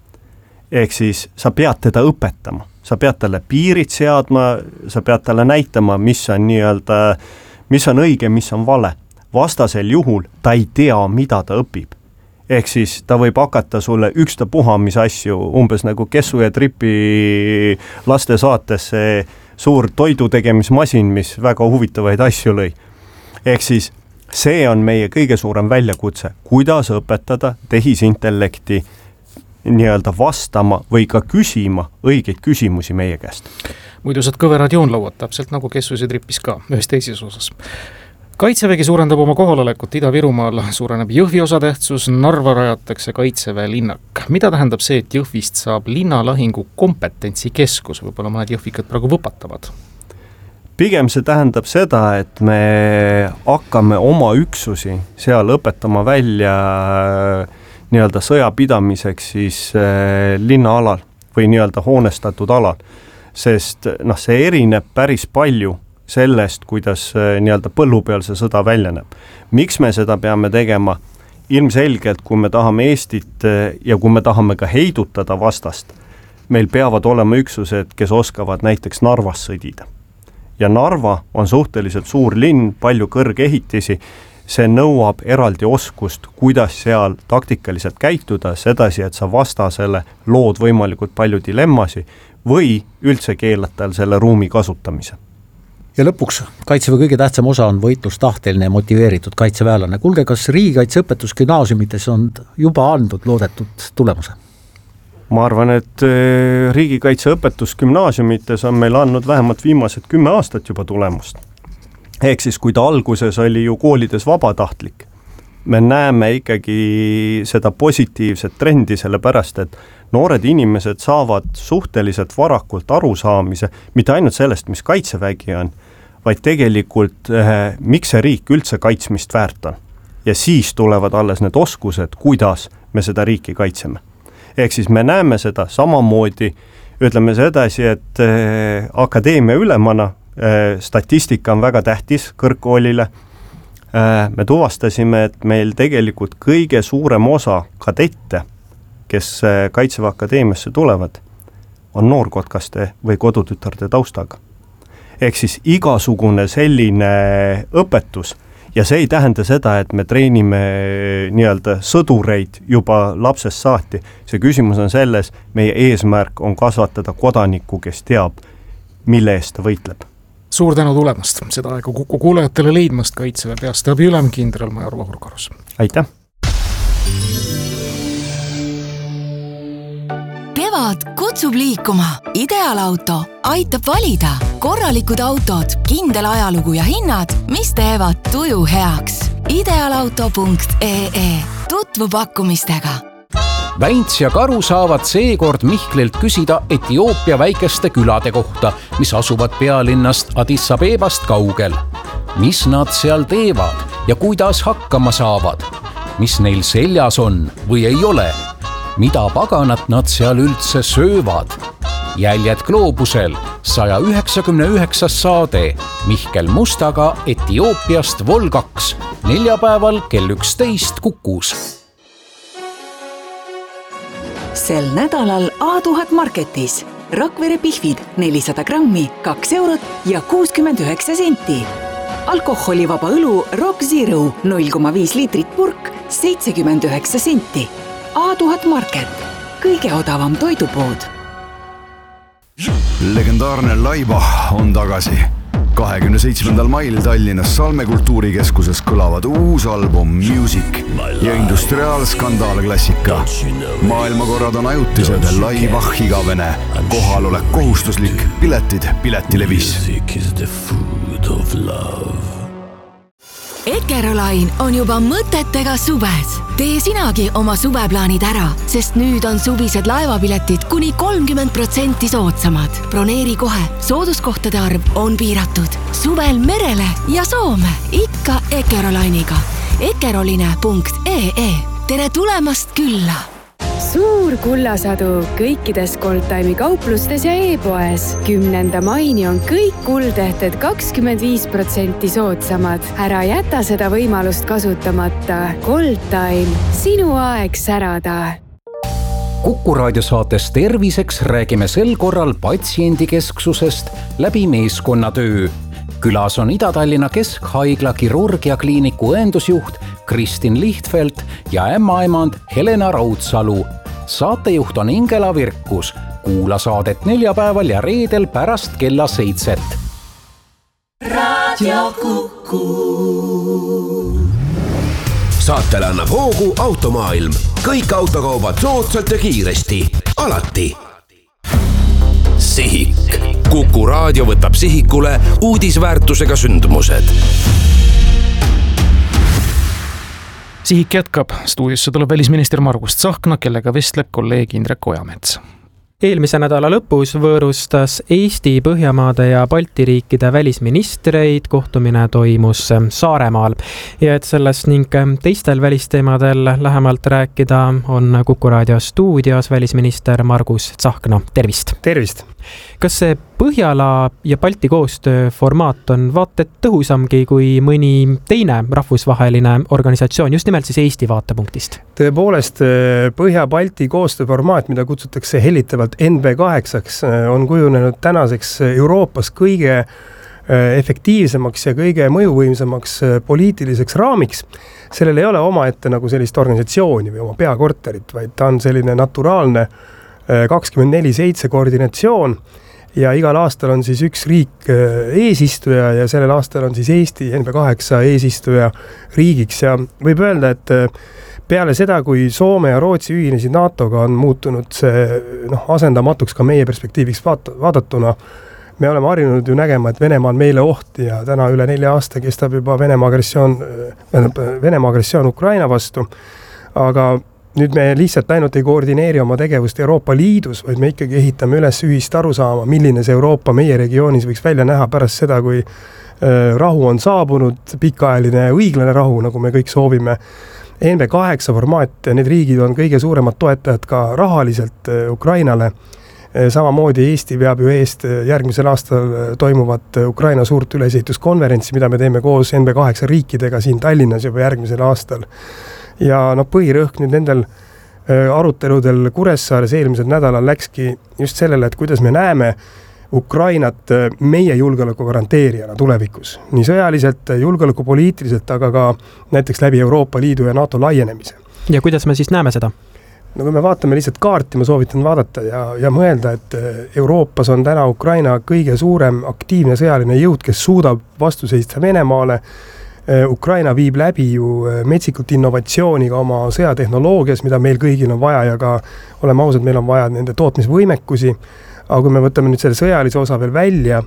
Ehk siis sa pead teda õpetama, sa pead talle piirid seadma, sa pead talle näitama, mis on nii-öelda, mis on õige, mis on vale. Vastasel juhul ta ei tea, mida ta õpib. Ehk siis ta võib hakata sulle üksta puha, mis asju, umbes nagu Kessu ja Tripi laste saates see suur toidu tegemismasin, mis väga huvitavaid asju lõi. Ehk siis see on meie kõige suurem väljakutse, kuidas õpetada tehisintellekti nii-öelda vastama või ka küsima õigeid küsimusi meie käest. Muidu saad kõverad joonlauad, täpselt nagu Kessus ja Tripis ka, ühes teises osas. Kaitsevägi suurendab oma kohalolekut Ida-Virumaal, suureneb Jõhvi osatähtsus, Narva rajatakse Kaitseväe linnak. Mida tähendab see, et Jõhvist saab linnalahingu kompetentsikeskus, võib-olla mõned jõhvikad praegu võpatavad? Pigem see tähendab seda, et me hakkame oma üksusi seal õpetama välja nii-öelda sõjapidamiseks siis linnaalal või nii-öelda hoonestatud alal, sest noh, see erineb päris palju sellest, kuidas nii-öelda põllu peal see sõda välja näeb. Miks me seda peame tegema? Ilmselgelt, kui me tahame Eestit ja kui me tahame ka heidutada vastast, meil peavad olema üksused, kes oskavad näiteks Narvas sõdida. Ja Narva on suhteliselt suur linn, palju kõrgehitisi, see nõuab eraldi oskust, kuidas seal taktikaliselt käituda, sedasi, et sa vastasele lood võimalikult palju dilemmasi või üldse keelata selle ruumi kasutamise. Ja lõpuks Kaitseväe kõige tähtsam osa on võitlustahteline ja motiveeritud kaitseväelane. Kuulge, kas riigikaitseõpetus gümnaasiumites on juba andnud loodetud tulemuse? Ma arvan, et riigikaitseõpetus gümnaasiumites on meil andnud vähemalt viimased kümme aastat juba tulemust. Ehk siis, kui ta alguses oli ju koolides vabatahtlik, me näeme ikkagi seda positiivset trendi selle pärast, et noored inimesed saavad suhteliselt varakult arusaamise, mitte ainult sellest, mis kaitsevägi on, vaid tegelikult eh, miks see riik üldse kaitsmist väärt on. Ja siis tulevad alles need oskused, kuidas me seda riiki kaitseme. Ehk siis me näeme seda samamoodi, ütleme sedasi, et eh, akadeemia ülemana eh, statistika on väga tähtis kõrgkoolile. Eh, me tuvastasime, et meil tegelikult kõige suurem osa kadette, kes eh, Kaitseväe akadeemiasse tulevad, on noorkotkaste või kodutütarde taustaga. Ehk siis igasugune selline õpetus, ja see ei tähenda seda, et me treenime nii-öelda sõdureid juba lapsest saati. See küsimus on selles, meie eesmärk on kasvatada kodanikku, kes teab, mille eest ta võitleb. Suur tänu tulemast, seda aega Kuku kuulajatele leidmast Kaitseväe peastaabi ülem kindralmajor Vahur Karus. Aitäh! Kevad kutsub liikuma. Ideaalauto aitab valida. Korralikud autod, kindel ajalugu ja hinnad, mis teevad tuju heaks. ideaalauto punkt ee. Tutvu pakkumistega. Väints ja Karu saavad seekord Mihklilt küsida Etioopia väikeste külade kohta, mis asuvad pealinnast Addis Abebast kaugel. Mis nad seal teevad ja kuidas hakkama saavad? Mis neil seljas on või ei ole? Mida paganat nad seal üldse söövad? Jäljed gloobusel sada üheksakümmend üheksa saade Mihkel Mustaga Etioopiast Vol kaks neljapäeval kell üksteist Kukus. Sel nädalal A tuhat Marketis Rakvere pihvid nelisada grammi, kaks eurot ja kuuskümmend üheksa senti. Alkoholivaba õlu Rock Zero null koma viis liitrit purk, seitsekümmend üheksa senti. A tuhat Market, kõige odavam toidupood. Legendaarne Laiba on tagasi. kahekümne seitsmendal mail Tallinnas Salme kultuurikeskuses kõlavad uus album Music ja industriaalskandaal klassika. Maailmakorrad on ajutised, Laiba igavene, kohalolek kohustuslik, piletid Piletilevis. Ekerolain on juba mõtetega suves. Tee sinagi oma suveplaanid ära, sest nüüd on suvised laevapiletid kuni kolmkümmend protsenti soodsamad. Broneeri kohe, sooduskohtade arv on piiratud. Suvel merele ja Soome, ikka Ekerolainiga. ekeroline punkt ee. Tere tulemast külla! Suur kullasadu kõikides Goldtime'i kauplustes ja e-poes. Kümnenda maini on kõik kuldehted kakskümmend viis protsenti soodsamad. Ära jäta seda võimalust kasutamata. Goldtime, sinu aeg särada. Kuku raadiosaates Terviseks räägime sel korral patsiendikesksusest läbi meeskonnatöö. Külas on Ida-Tallinna Keskhaigla kirurgiakliiniku õendusjuht Kristin Lihtfeld ja ämmaemand Helena Raudsalu. Saatejuht on Ingela Virkus. Kuula saadet neljapäeval ja reedel pärast kella seitset. Radio Kuku. Saatele annab hoogu Automaailm. Kõik autokaubad soodsalt ja kiiresti. Alati. Sihik. Kuku raadio võtab sihikule uudisväärtusega sündmused. Sihik jätkab. Stuudiosse tuleb välisminister Margus Tsahkna, kellega vestleb kolleeg Indrek Ojamets. Eelmise nädala lõpus võõrustas Eesti, Põhjamaade ja Balti riikide välisministreid. Kohtumine toimus Saaremaal. Ja et sellest ning teistel välisteemadel lähemalt rääkida on Kuku raadio stuudios välisminister Margus Tsahkna. Tervist! Tervist! Kas see Põhjala ja Balti koostöö formaat on vaated tõhusamgi kui mõni teine rahvusvaheline organisatsioon, just nimelt siis Eesti vaatepunktist? Tõepoolest, Põhja-Balti koostööformaat, mida kutsutakse hellitavalt N B kaheksaks, on kujunenud tänaseks Euroopas kõige efektiivsemaks ja kõige mõjuvõimsamaks poliitiliseks raamiks. Sellel ei ole oma ette nagu sellist organisatsiooni või oma peakorterit, vaid ta on selline naturaalne kakskümmend neli seitse koordinatsioon ja igal aastal on siis üks riik eesistuja ja sellel aastal on siis Eesti N B kaheksa eesistuja riigiks ja võib öelda, et peale seda, kui Soome ja Rootsi ühinesid NATOga, on muutunud see noh, asendamatuks ka meie perspektiiviks vaat- vaadatuna. Me oleme harjunud ju nägema, et Venemaa on meile oht ja täna üle nelja aasta kestab juba Venemaa agressioon, Venemaa agressioon Ukraina vastu, aga nüüd me lihtsalt ainult ei koordineeri oma tegevust Euroopa Liidus, vaid me ikkagi ehitame üles ühist arusaama, milline see Euroopa meie regioonis võiks välja näha pärast seda, kui rahu on saabunud, pikaajaline õiglane rahu, nagu me kõik soovime. N B kaheksa formaat, need riigid on kõige suuremad toetajad ka rahaliselt Ukrainale. Samamoodi Eesti veab ju eest järgmisel aastal toimuvat Ukraina suurt ülesehituskonverentsi, mida me teeme koos N B kaheksa riikidega siin Tallinnas juba järgmisel aastal. Ja no põhirõhk nüüd nendel aruteludel Kuressaares eelmisel nädalal läkski just sellele, et kuidas me näeme Ukrainat meie julgeoleku garanteerijana tulevikus. Nii sõjaliselt, julgeolekupoliitiliselt, aga ka näiteks läbi Euroopa Liidu ja NATO laienemise. Ja kuidas me siis näeme seda? No kui me vaatame lihtsalt kaarti, ma soovitan vaadata ja, ja mõelda, et Euroopas on täna Ukraina kõige suurem aktiivne sõjaline jõud, kes suudab vastu seista Venemaale. Ukraina viib läbi ju metsikult innovatsiooniga oma sõjatehnoloogias, mida meil kõigil on vaja ja ka oleme ausad, meil on vaja nende tootmisvõimekusi. Aga kui me võtame nüüd selle sõjalise osa veel välja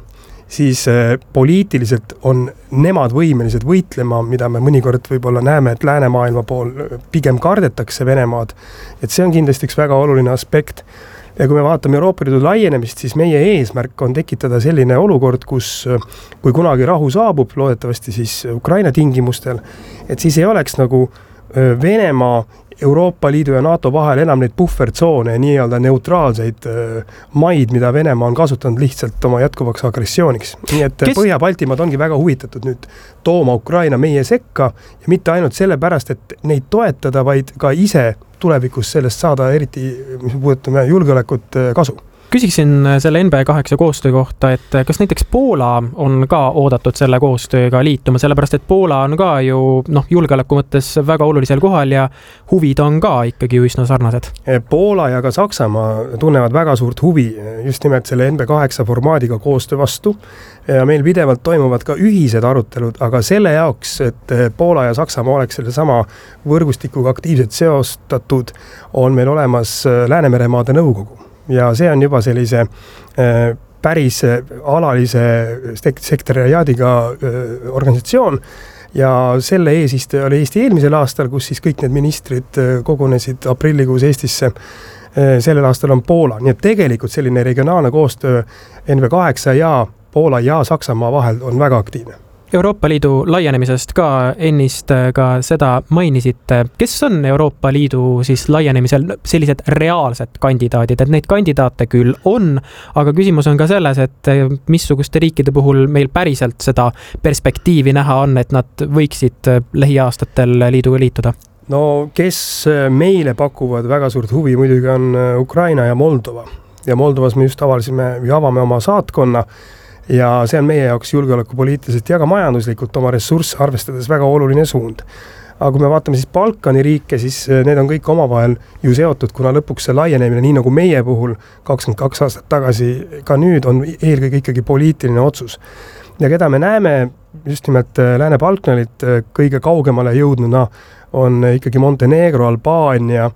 siis poliitiliselt on nemad võimelised võitlema, mida me mõnikord võib-olla näeme, et läänemaailma pool pigem kardetakse Venemaad. Et see on kindlasti üks väga oluline aspekt. Ja kui me vaatame Euroopa Liidu laienemist, siis meie eesmärk on tekitada selline olukord, kus kui kunagi rahu saabub, loodetavasti siis Ukraina tingimustel, et siis ei oleks nagu Venemaa, Euroopa Liidu ja NATO vahel enam neid puhvertsoone, nii-öelda neutraalseid maid, mida Venemaa on kasutanud lihtsalt oma jätkuvaks agressiooniks. Nii et Kes... Põhja-Baltimaad ongi väga huvitatud nüüd tooma Ukraina meie sekka ja mitte ainult selle pärast, et neid toetada, vaid ka ise tulevikus sellest saada eriti, mis puudutame julgeolekut kasu. Küsiksin selle N B kaheksa koostöö kohta, et kas näiteks Poola on ka oodatud selle koostööga liituma, sellepärast et Poola on ka ju noh, julgeoleku mõttes väga olulisel kohal ja huvid on ka ikkagi üsna sarnased. Poola ja ka Saksamaa tunnevad väga suurt huvi just nimelt selle N B kaheksa formaadiga koostöö vastu ja meil pidevalt toimuvad ka ühised arutelud, aga selle jaoks, et Poola ja Saksamaa oleks selle sama võrgustikuga aktiivselt seostatud, on meil olemas Läänemeremaade nõukogu. Ja see on juba sellise äh, päris alalise sekretariaadiga äh, organisatsioon ja selle eesistuja oli Eesti eelmisel aastal, kus siis kõik need ministrid äh, kogunesid aprillikuus Eestisse. Äh, sellel aastal on Poola, nii et tegelikult selline regionaalne koostöö N B kaheksa ja Poola ja Saksamaa vahel on väga aktiivne. Euroopa Liidu laienemisest ka ennist ka seda mainisite. Kes on Euroopa Liidu siis laienemisel sellised reaalsed kandidaadid, et neid kandidaate küll on, aga küsimus on ka selles, et missuguste riikide puhul meil päriselt seda perspektiivi näha on, et nad võiksid lähiaastatel liiduga liituda? No kes meile pakuvad väga suurt huvi muidugi on Ukraina ja Moldova. Ja Moldovas me just avalisime või avame oma saatkonna ja see on meie jaoks julgeolekupoliitiliselt ja ka majanduslikult oma ressursse arvestades väga oluline suund. Aga kui me vaatame siis Balkani riike, siis need on kõik omavahel ju seotud, kuna lõpuks see laienemine, nii nagu meie puhul kakskümmend kaks aastat tagasi, ka nüüd on eelkõige ikkagi poliitiline otsus. Ja keda me näeme just nimelt Lääne-Balkanilt kõige kaugemale jõudnuna on ikkagi Montenegro, Albaania,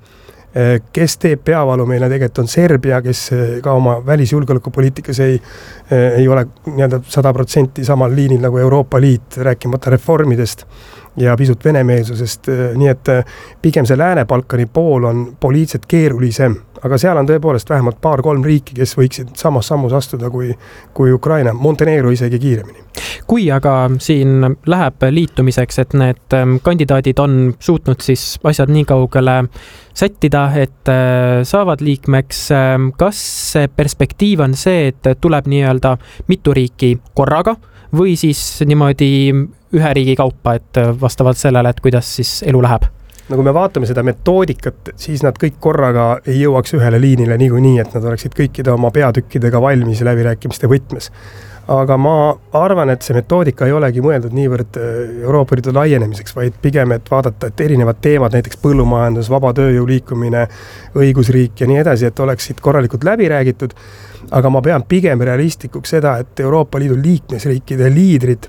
kes teeb peavalu meile tegelikult on Serbia, kes ka oma välisjulgeolekupoliitikas ei, ei ole nii-öelda sada protsenti samal liinil nagu Euroopa Liit, rääkimata reformidest ja pisut venemeelsusest, nii et pigem see Lääne-Balkani pool on poliitiliselt keerulisem, aga seal on tõepoolest vähemalt paar-kolm riiki, kes võiksid samas sammus astuda kui, kui Ukraina, Montenegro isegi kiiremini. Kui aga siin läheb liitumiseks, et need kandidaadid on suutnud siis asjad nii kaugele sättida, et saavad liikmeks, kas see perspektiiv on see, et tuleb nii-öelda mitu riiki korraga või siis niimoodi ühe riigi kaupa, et vastavalt sellele, et kuidas siis elu läheb? No kui me vaatame seda metoodikat, siis nad kõik korraga ei jõuaks ühele liinile niikuinii, et nad oleksid kõikide oma peatükkidega valmis läbirääkimiste võtmes. Aga ma arvan, et see metoodika ei olegi mõeldud niivõrd Euroopa Liidu laienemiseks, vaid pigem, et vaadata, et erinevad teemad, näiteks põllumajandus, vaba tööjõu liikumine, õigusriik ja nii edasi, et oleksid korralikult läbi räägitud. Aga ma pean pigem realistlikuks seda, et Euroopa Liidu liikmesriikide liidrid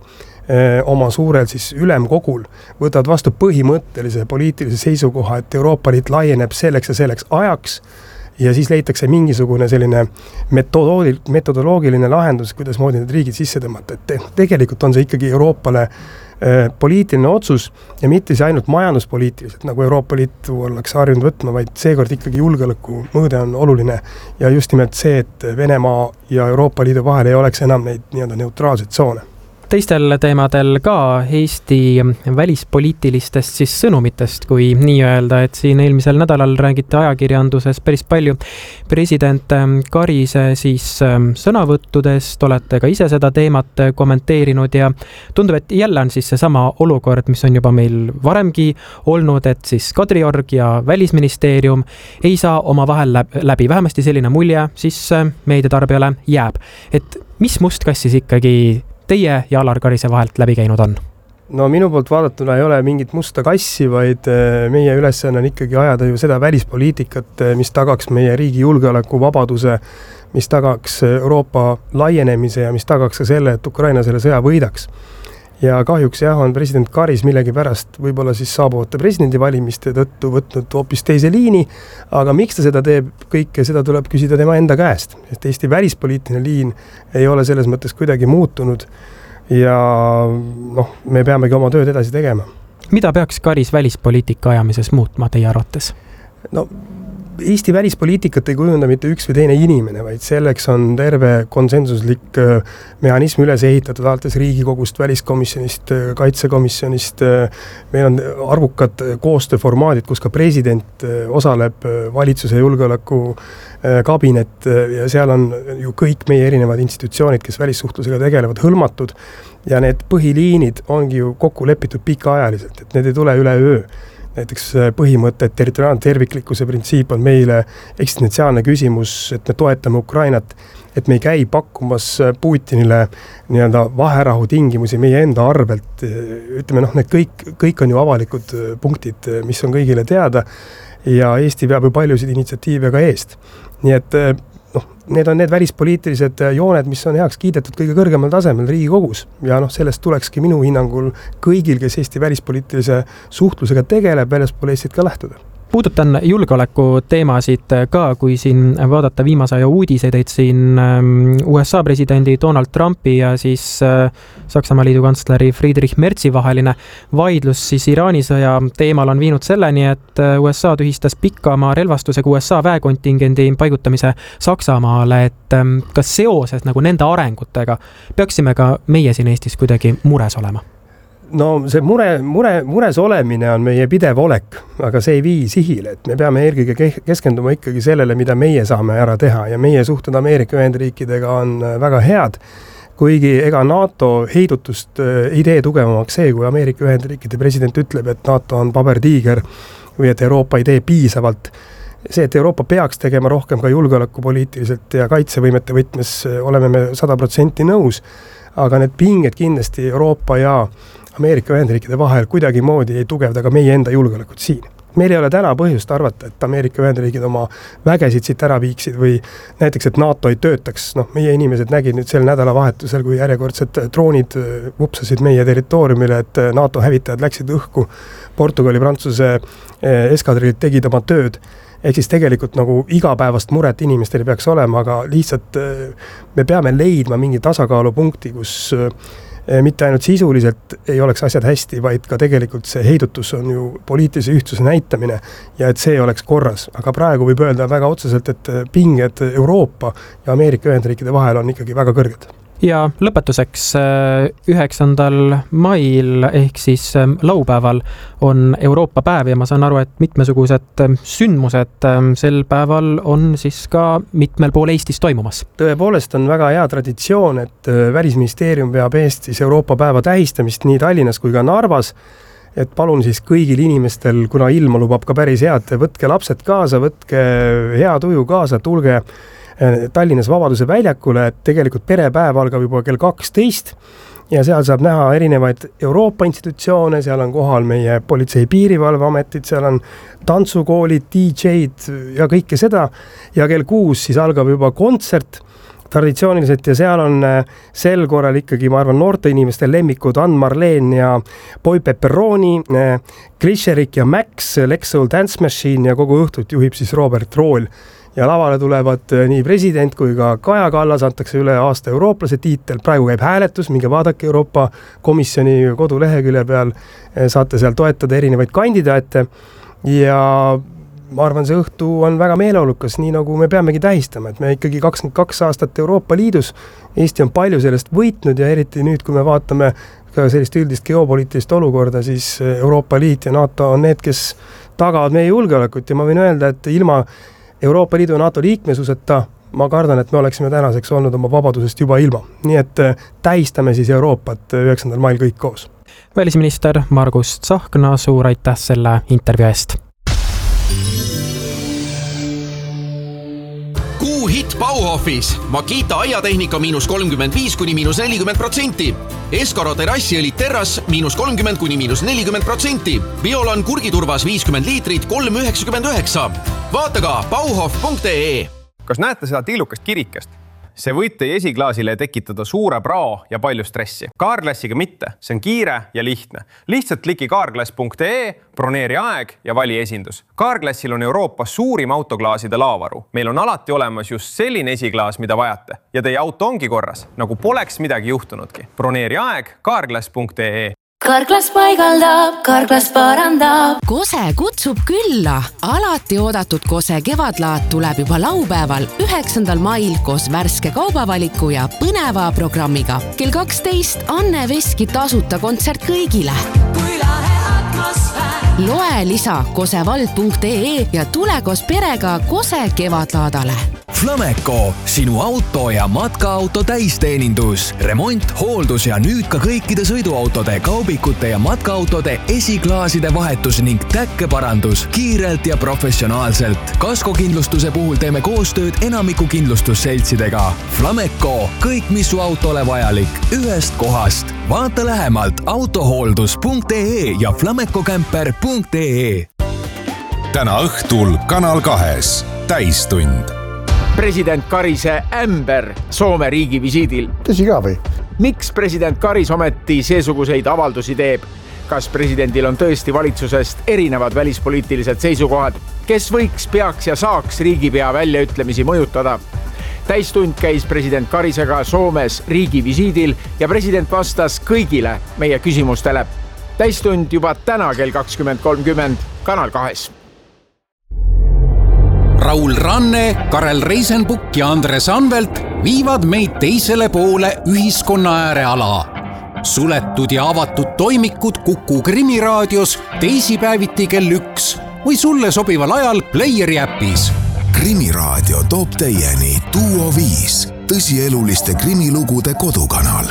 oma suurel siis ülemkogul võtavad vastu põhimõttelise poliitilise seisukoha, et Euroopa Liit laieneb selleks ja selleks ajaks ja siis leitakse mingisugune selline metodoloogiline lahendus, kuidas moodi need riigid sisse tõmmata. Et tegelikult on see ikkagi Euroopale poliitiline otsus ja mitte see ainult majanduspoliitiliselt, nagu Euroopa Liitu ollakse harjunud võtma, vaid seekord ikkagi julgeoleku mõõde on oluline ja just nimelt see, et Venemaa ja Euroopa Liidu vahel ei oleks enam neid nii-öelda neutraalseid tsoone. Teistel teemadel ka Eesti välispoliitilistest siis sõnumitest, kui nii öelda, et siin eelmisel nädalal räägiti ajakirjanduses päris palju president Karise siis sõnavõttudest, olete ka ise seda teemat kommenteerinud ja tundub, et jälle on siis see sama olukord, mis on juba meil varemgi olnud, et siis Kadriorg ja Välisministeerium ei saa oma vahel läbi, vähemasti selline mulje siis meediatarbijale jääb. Et mis mustkast siis ikkagi teie ja Alar Karise vahelt läbi käinud on? No minu poolt vaadatuna ei ole mingit musta kassi, vaid meie ülesanne on ikkagi ajada ju seda välispoliitikat, mis tagaks meie riigi julgeoleku vabaduse, mis tagaks Euroopa laienemise ja mis tagaks ka selle, et Ukraina selle sõja võidaks. ja kahjuks jah, on president Karis millegi pärast võib-olla siis saabuvate presidendivalimiste tõttu võtnud hoopis teise liini, aga miks ta seda teeb, kõike seda tuleb küsida tema enda käest, sest Eesti välispoliitiline liin ei ole selles mõttes kuidagi muutunud ja noh, me peamegi oma tööd edasi tegema. Mida peaks Karis välispoliitika ajamises muutma teie arvates? No Eesti välispoliitikat ei kujunda mitte üks või teine inimene, vaid selleks on terve konsensuslik mehhanism üles ehitatud alates Riigikogust, väliskomisjonist, kaitsekomisjonist. Meil on arvukad koostööformaadid, kus ka president osaleb, valitsuse julgeoleku kabinet ja seal on ju kõik meie erinevad institutsioonid, kes välissuhtlusega tegelevad, hõlmatud ja need põhiliinid ongi ju kokku lepitud pikaajaliselt, et need ei tule üle öö. Näiteks põhimõte, et territoriaalne terviklikkuse printsiip on meile eksistentsiaalne küsimus, et me toetame Ukrainat, et me ei käi pakkumas Putinile nii-öelda vaherahu tingimusi meie enda arvelt. Ütleme, noh, need kõik, kõik on ju avalikud punktid, mis on kõigile teada ja Eesti peab ju paljusid initsiatiive ka eest. Nii et noh, need on need välispoliitilised jooned, mis on heaks kiidetud kõige kõrgemal tasemel Riigikogus ja noh, sellest tulekski minu hinnangul kõigil, kes Eesti välispoliitilise suhtlusega tegeleb, väljaspool Eestit ka lähtuda. Puudutan julgeoleku teemasid ka, kui siin vaadata viimase aja uudiseid, et siin U S A presidendi Donald Trumpi ja siis Saksamaa liidu kantsleri Friedrich Merzi vaheline vaidlus siis Iraani sõja teemal on viinud selleni, et U S A tühistas pikamaa relvastusega U S A väekontingendi paigutamise Saksamaale, et kas seoses nagu nende arengutega peaksime ka meie siin Eestis kuidagi mures olema? No see mure, mure, mures olemine on meie pidev olek, aga see ei vii sihile, et me peame eelkõige keskenduma ikkagi sellele, mida meie saame ära teha ja meie suhted Ameerika Ühendriikidega on väga head, kuigi ega NATO heidutust ei tee tugevamaks see, kui Ameerika Ühendriikide president ütleb, et NATO on pabertiiger või et Euroopa ei tee piisavalt. See, et Euroopa peaks tegema rohkem ka julgeolekupoliitiliselt ja kaitsevõimete võtmes oleme me sada protsenti nõus, aga need pinged kindlasti Euroopa ja Ameerika Ühendriikide vahel kuidagi moodi ei tugevda ka meie enda julgeolekut siin. Meil ei ole täna põhjust arvata, et Ameerika Ühendriigid oma vägesid siit ära viiksid või näiteks, et NATO ei töötaks. Noh, meie inimesed nägid nüüd sel nädalavahetusel, kui järjekordsed droonid vupsasid meie territooriumile, et NATO hävitajad läksid õhku. Portugali, Prantsuse eskadrilid tegid oma tööd. Ehk siis tegelikult nagu igapäevast muret inimestel peaks olema, aga lihtsalt me peame leidma mingi tasakaalupunkti, kus mitte ainult sisuliselt ei oleks asjad hästi, vaid ka tegelikult see heidutus on ju poliitilise ühtsuse näitamine ja et see oleks korras. Aga praegu võib öelda väga otseselt, et pinged Euroopa ja Ameerika Ühendriikide vahel on ikkagi väga kõrged. Ja lõpetuseks üheksandal mail ehk siis laupäeval on Euroopa päev ja ma saan aru, et mitmesugused sündmused sel päeval on siis ka mitmel pool Eestis toimumas. Tõepoolest on väga hea traditsioon, et Välisministeerium peab Eestis Euroopa päeva tähistamist nii Tallinnas kui ka Narvas, et palun siis kõigil inimestel, kuna ilma lubab ka päris head, võtke lapsed kaasa, võtke hea tuju kaasa, tulge Tallinnas Vabaduse väljakule, et tegelikult perepäev algab juba kell kaksteist ja seal saab näha erinevaid Euroopa institutsioone, seal on kohal meie politsei piirivalveametid, seal on tantsukoolid, D J-d ja kõike seda ja kell kuus siis algab juba kontsert traditsiooniliselt ja seal on sel korral ikkagi, ma arvan, noorte inimeste lemmikud Ann Marleen ja Boy Pepperoni, Glisherik ja Max, Lexoul Dance Machine ja kogu õhtut juhib siis Robert Rool. Ja lavale tulevad nii president kui ka Kaja Kallas, antakse üle aasta eurooplase tiitel, praegu käib hääletus, minge vaadake Euroopa Komisjoni kodulehekülje peal, saate seal toetada erinevaid kandidaate ja ma arvan, see õhtu on väga meeleolukas, nii nagu me peamegi tähistama, et me ikkagi kakskümmend kaks aastat Euroopa Liidus, Eesti on palju sellest võitnud ja eriti nüüd, kui me vaatame ka sellist üldist geopoliitilist olukorda, siis Euroopa Liit ja NATO on need, kes tagavad meie julgeolekut ja ma võin öelda, et ilma Euroopa Liidu ja NATO liikmesuseta ma kardan, et me oleksime tänaseks olnud oma vabadusest juba ilma. Nii et tähistame siis Euroopat üheksandal mail kõik koos. Välisminister Margus Tsahkna, suur aitäh selle intervjuu eest. Kuu hitt Bauhofis. Makita aiatehnika miinus kolmkümmend viis kuni miinus nelikümmend protsenti. Eskaro terassiõlit terras miinus kolmkümmend kuni miinus nelikümmend protsenti. Biolan kurgiturvas viiskümmend liitrit kolm üheksakümmend üheksa. Vaata ka bauhof punkt ee. Kas näete seda tillukast kirikest? see võib teie esiklaasile tekitada suure prao ja palju stressi. Carglassiga mitte, see on kiire ja lihtne. Lihtsalt kliki carglass punkt ee, broneeri aeg ja vali esindus. Carglassil on Euroopas suurim autoklaaside laavaru. Meil on alati olemas just selline esiklaas, mida vajate. Ja teie auto ongi korras, nagu poleks midagi juhtunudki. Broneeri aeg carglass punkt ee. Carglass paigaldab, Carglass parandab. Kose kutsub külla. Alati oodatud Kose kevadlaat tuleb juba laupäeval üheksandal mail koos värske kaubavaliku ja põneva programmiga. Kell kaksteist Anne Veski tasuta kontsert kõigile. Kui lahe atmosfäär. Loe lisa kosevald punkt ee ja tule koos perega Kose kevadlaadale. Flameco, sinu auto ja matkaauto täisteenindus, remont, hooldus ja nüüd ka kõikide sõiduautode, kaubikute ja matkaautode esiklaaside vahetus ning täkkeparandus kiirelt ja professionaalselt. Kaskokindlustuse puhul teeme koostööd enamiku kindlustusseltsidega. Flameco, kõik mis su autole vajalik, ühest kohast. Vaata lähemalt autohooldus punkt ee ja flamecocamper punkt ee. Täna õhtul Kanal kahes täistund. President Karise ämber Soome riigi visiidil. Tõsi ka või? Miks president Karis ometi seesuguseid avaldusi teeb? Kas presidendil on tõesti valitsusest erinevad välispoliitilised seisukohad? Kes võiks, peaks ja saaks riigipea väljaütlemisi mõjutada? Täistund käis president Karisega Soomes riigi visiidil ja president vastas kõigile meie küsimustele. Täistund juba täna kell kakskümmend kolmkümmend Kanal kahes. Raul Ranne, Karel Reisenbuk ja Andres Anvelt viivad meid teisele poole ühiskonna ääreala. Suletud ja avatud toimikud Kuku Krimiraadios teisipäeviti kell üks või sulle sobival ajal Playeri äpis. Krimiraadio toob teieni Duo viis, tõsieluliste krimilugude kodukanal.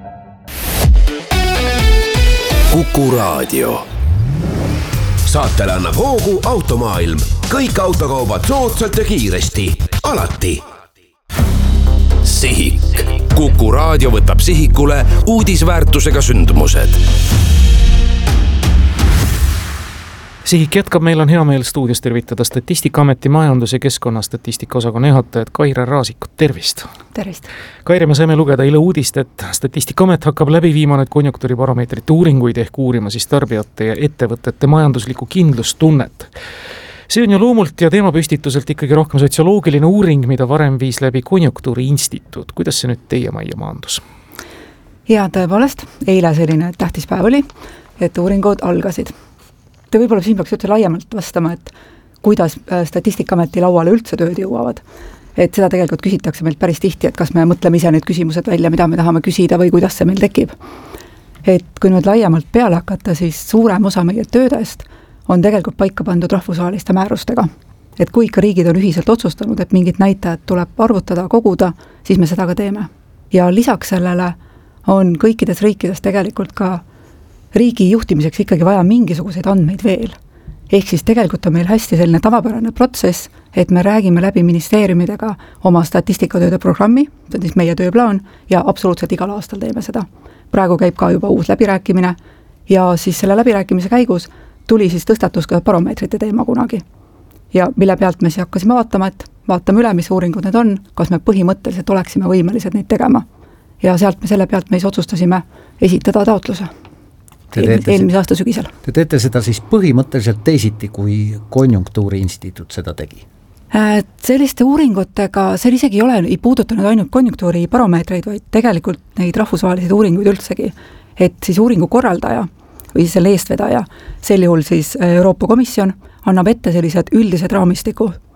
Kuku Raadio. Saatele annab hoogu Automaailm. Kõik autokaubad soodsalt ja kiiresti. Alati. Sihik. Kuku Raadio võtab sihikule uudisväärtusega sündmused. Sihik jätkab, meil on hea meel stuudios tervitada Statistikaameti majandus- ja keskkonnastatistika osakonna juhatajat Kaire Raasikut. Tervist! Tervist! Kaire, me saime lugeda eile uudist, et Statistikaamet hakkab läbi viima nüüd konjunktuuribaromeetrite uuringuid ehk uurima siis tarbijate ja ettevõtete majanduslikku kindlustunnet. See on ju loomult ja teemapüstituselt ikkagi rohkem sotsioloogiline uuring, mida varem viis läbi Konjunktuuri Instituut. Kuidas see nüüd teie majja maandus? Ja tõepoolest, eile selline tähtis päev oli, et uuringud algasid. Te võib-olla siin peaks üldse laiemalt vastama, et kuidas Statistikaameti lauale üldse tööd jõuavad. Et seda tegelikult küsitakse meilt päris tihti, et kas me mõtleme ise need küsimused välja, mida me tahame küsida või kuidas see meil tekib. Et kui nüüd laiemalt peale hakata, siis suurem osa meie töödest on tegelikult paika pandud rahvusvaheliste määrustega. Et kui ikka riigid on ühiselt otsustanud, et mingid näitajad tuleb arvutada, koguda, siis me seda ka teeme. Ja lisaks sellele on kõikides riikides tegelikult ka riigi juhtimiseks ikkagi vaja mingisuguseid andmeid veel. Ehk siis tegelikult on meil hästi selline tavapärane protsess, et me räägime läbi ministeeriumidega oma statistikatööde programmi, see on siis meie tööplaan, ja absoluutselt igal aastal teeme seda. Praegu käib ka juba uus läbirääkimine ja siis selle läbirääkimise käigus tuli siis tõstatus ka baromeetrite teema kunagi. Ja mille pealt me siis hakkasime vaatama, et vaatame üle, mis uuringud need on, kas me põhimõtteliselt oleksime võimelised neid tegema. Ja sealt me selle pealt me siis otsustasime esitada taotluse. Eelmise aasta sügisel. Te teete seda siis põhimõtteliselt teisiti, kui Konjunktuuri Instituut seda tegi? Selliste uuringutega, see isegi ei ole, ei puudutanud ainult konjunktuuri baromeetreid, vaid tegelikult neid rahvusvahelisi uuringuid üldsegi. Et siis uuringu korraldaja või selle eestvedaja, sel juhul siis Euroopa Komisjon annab ette sellised üldised raamistiku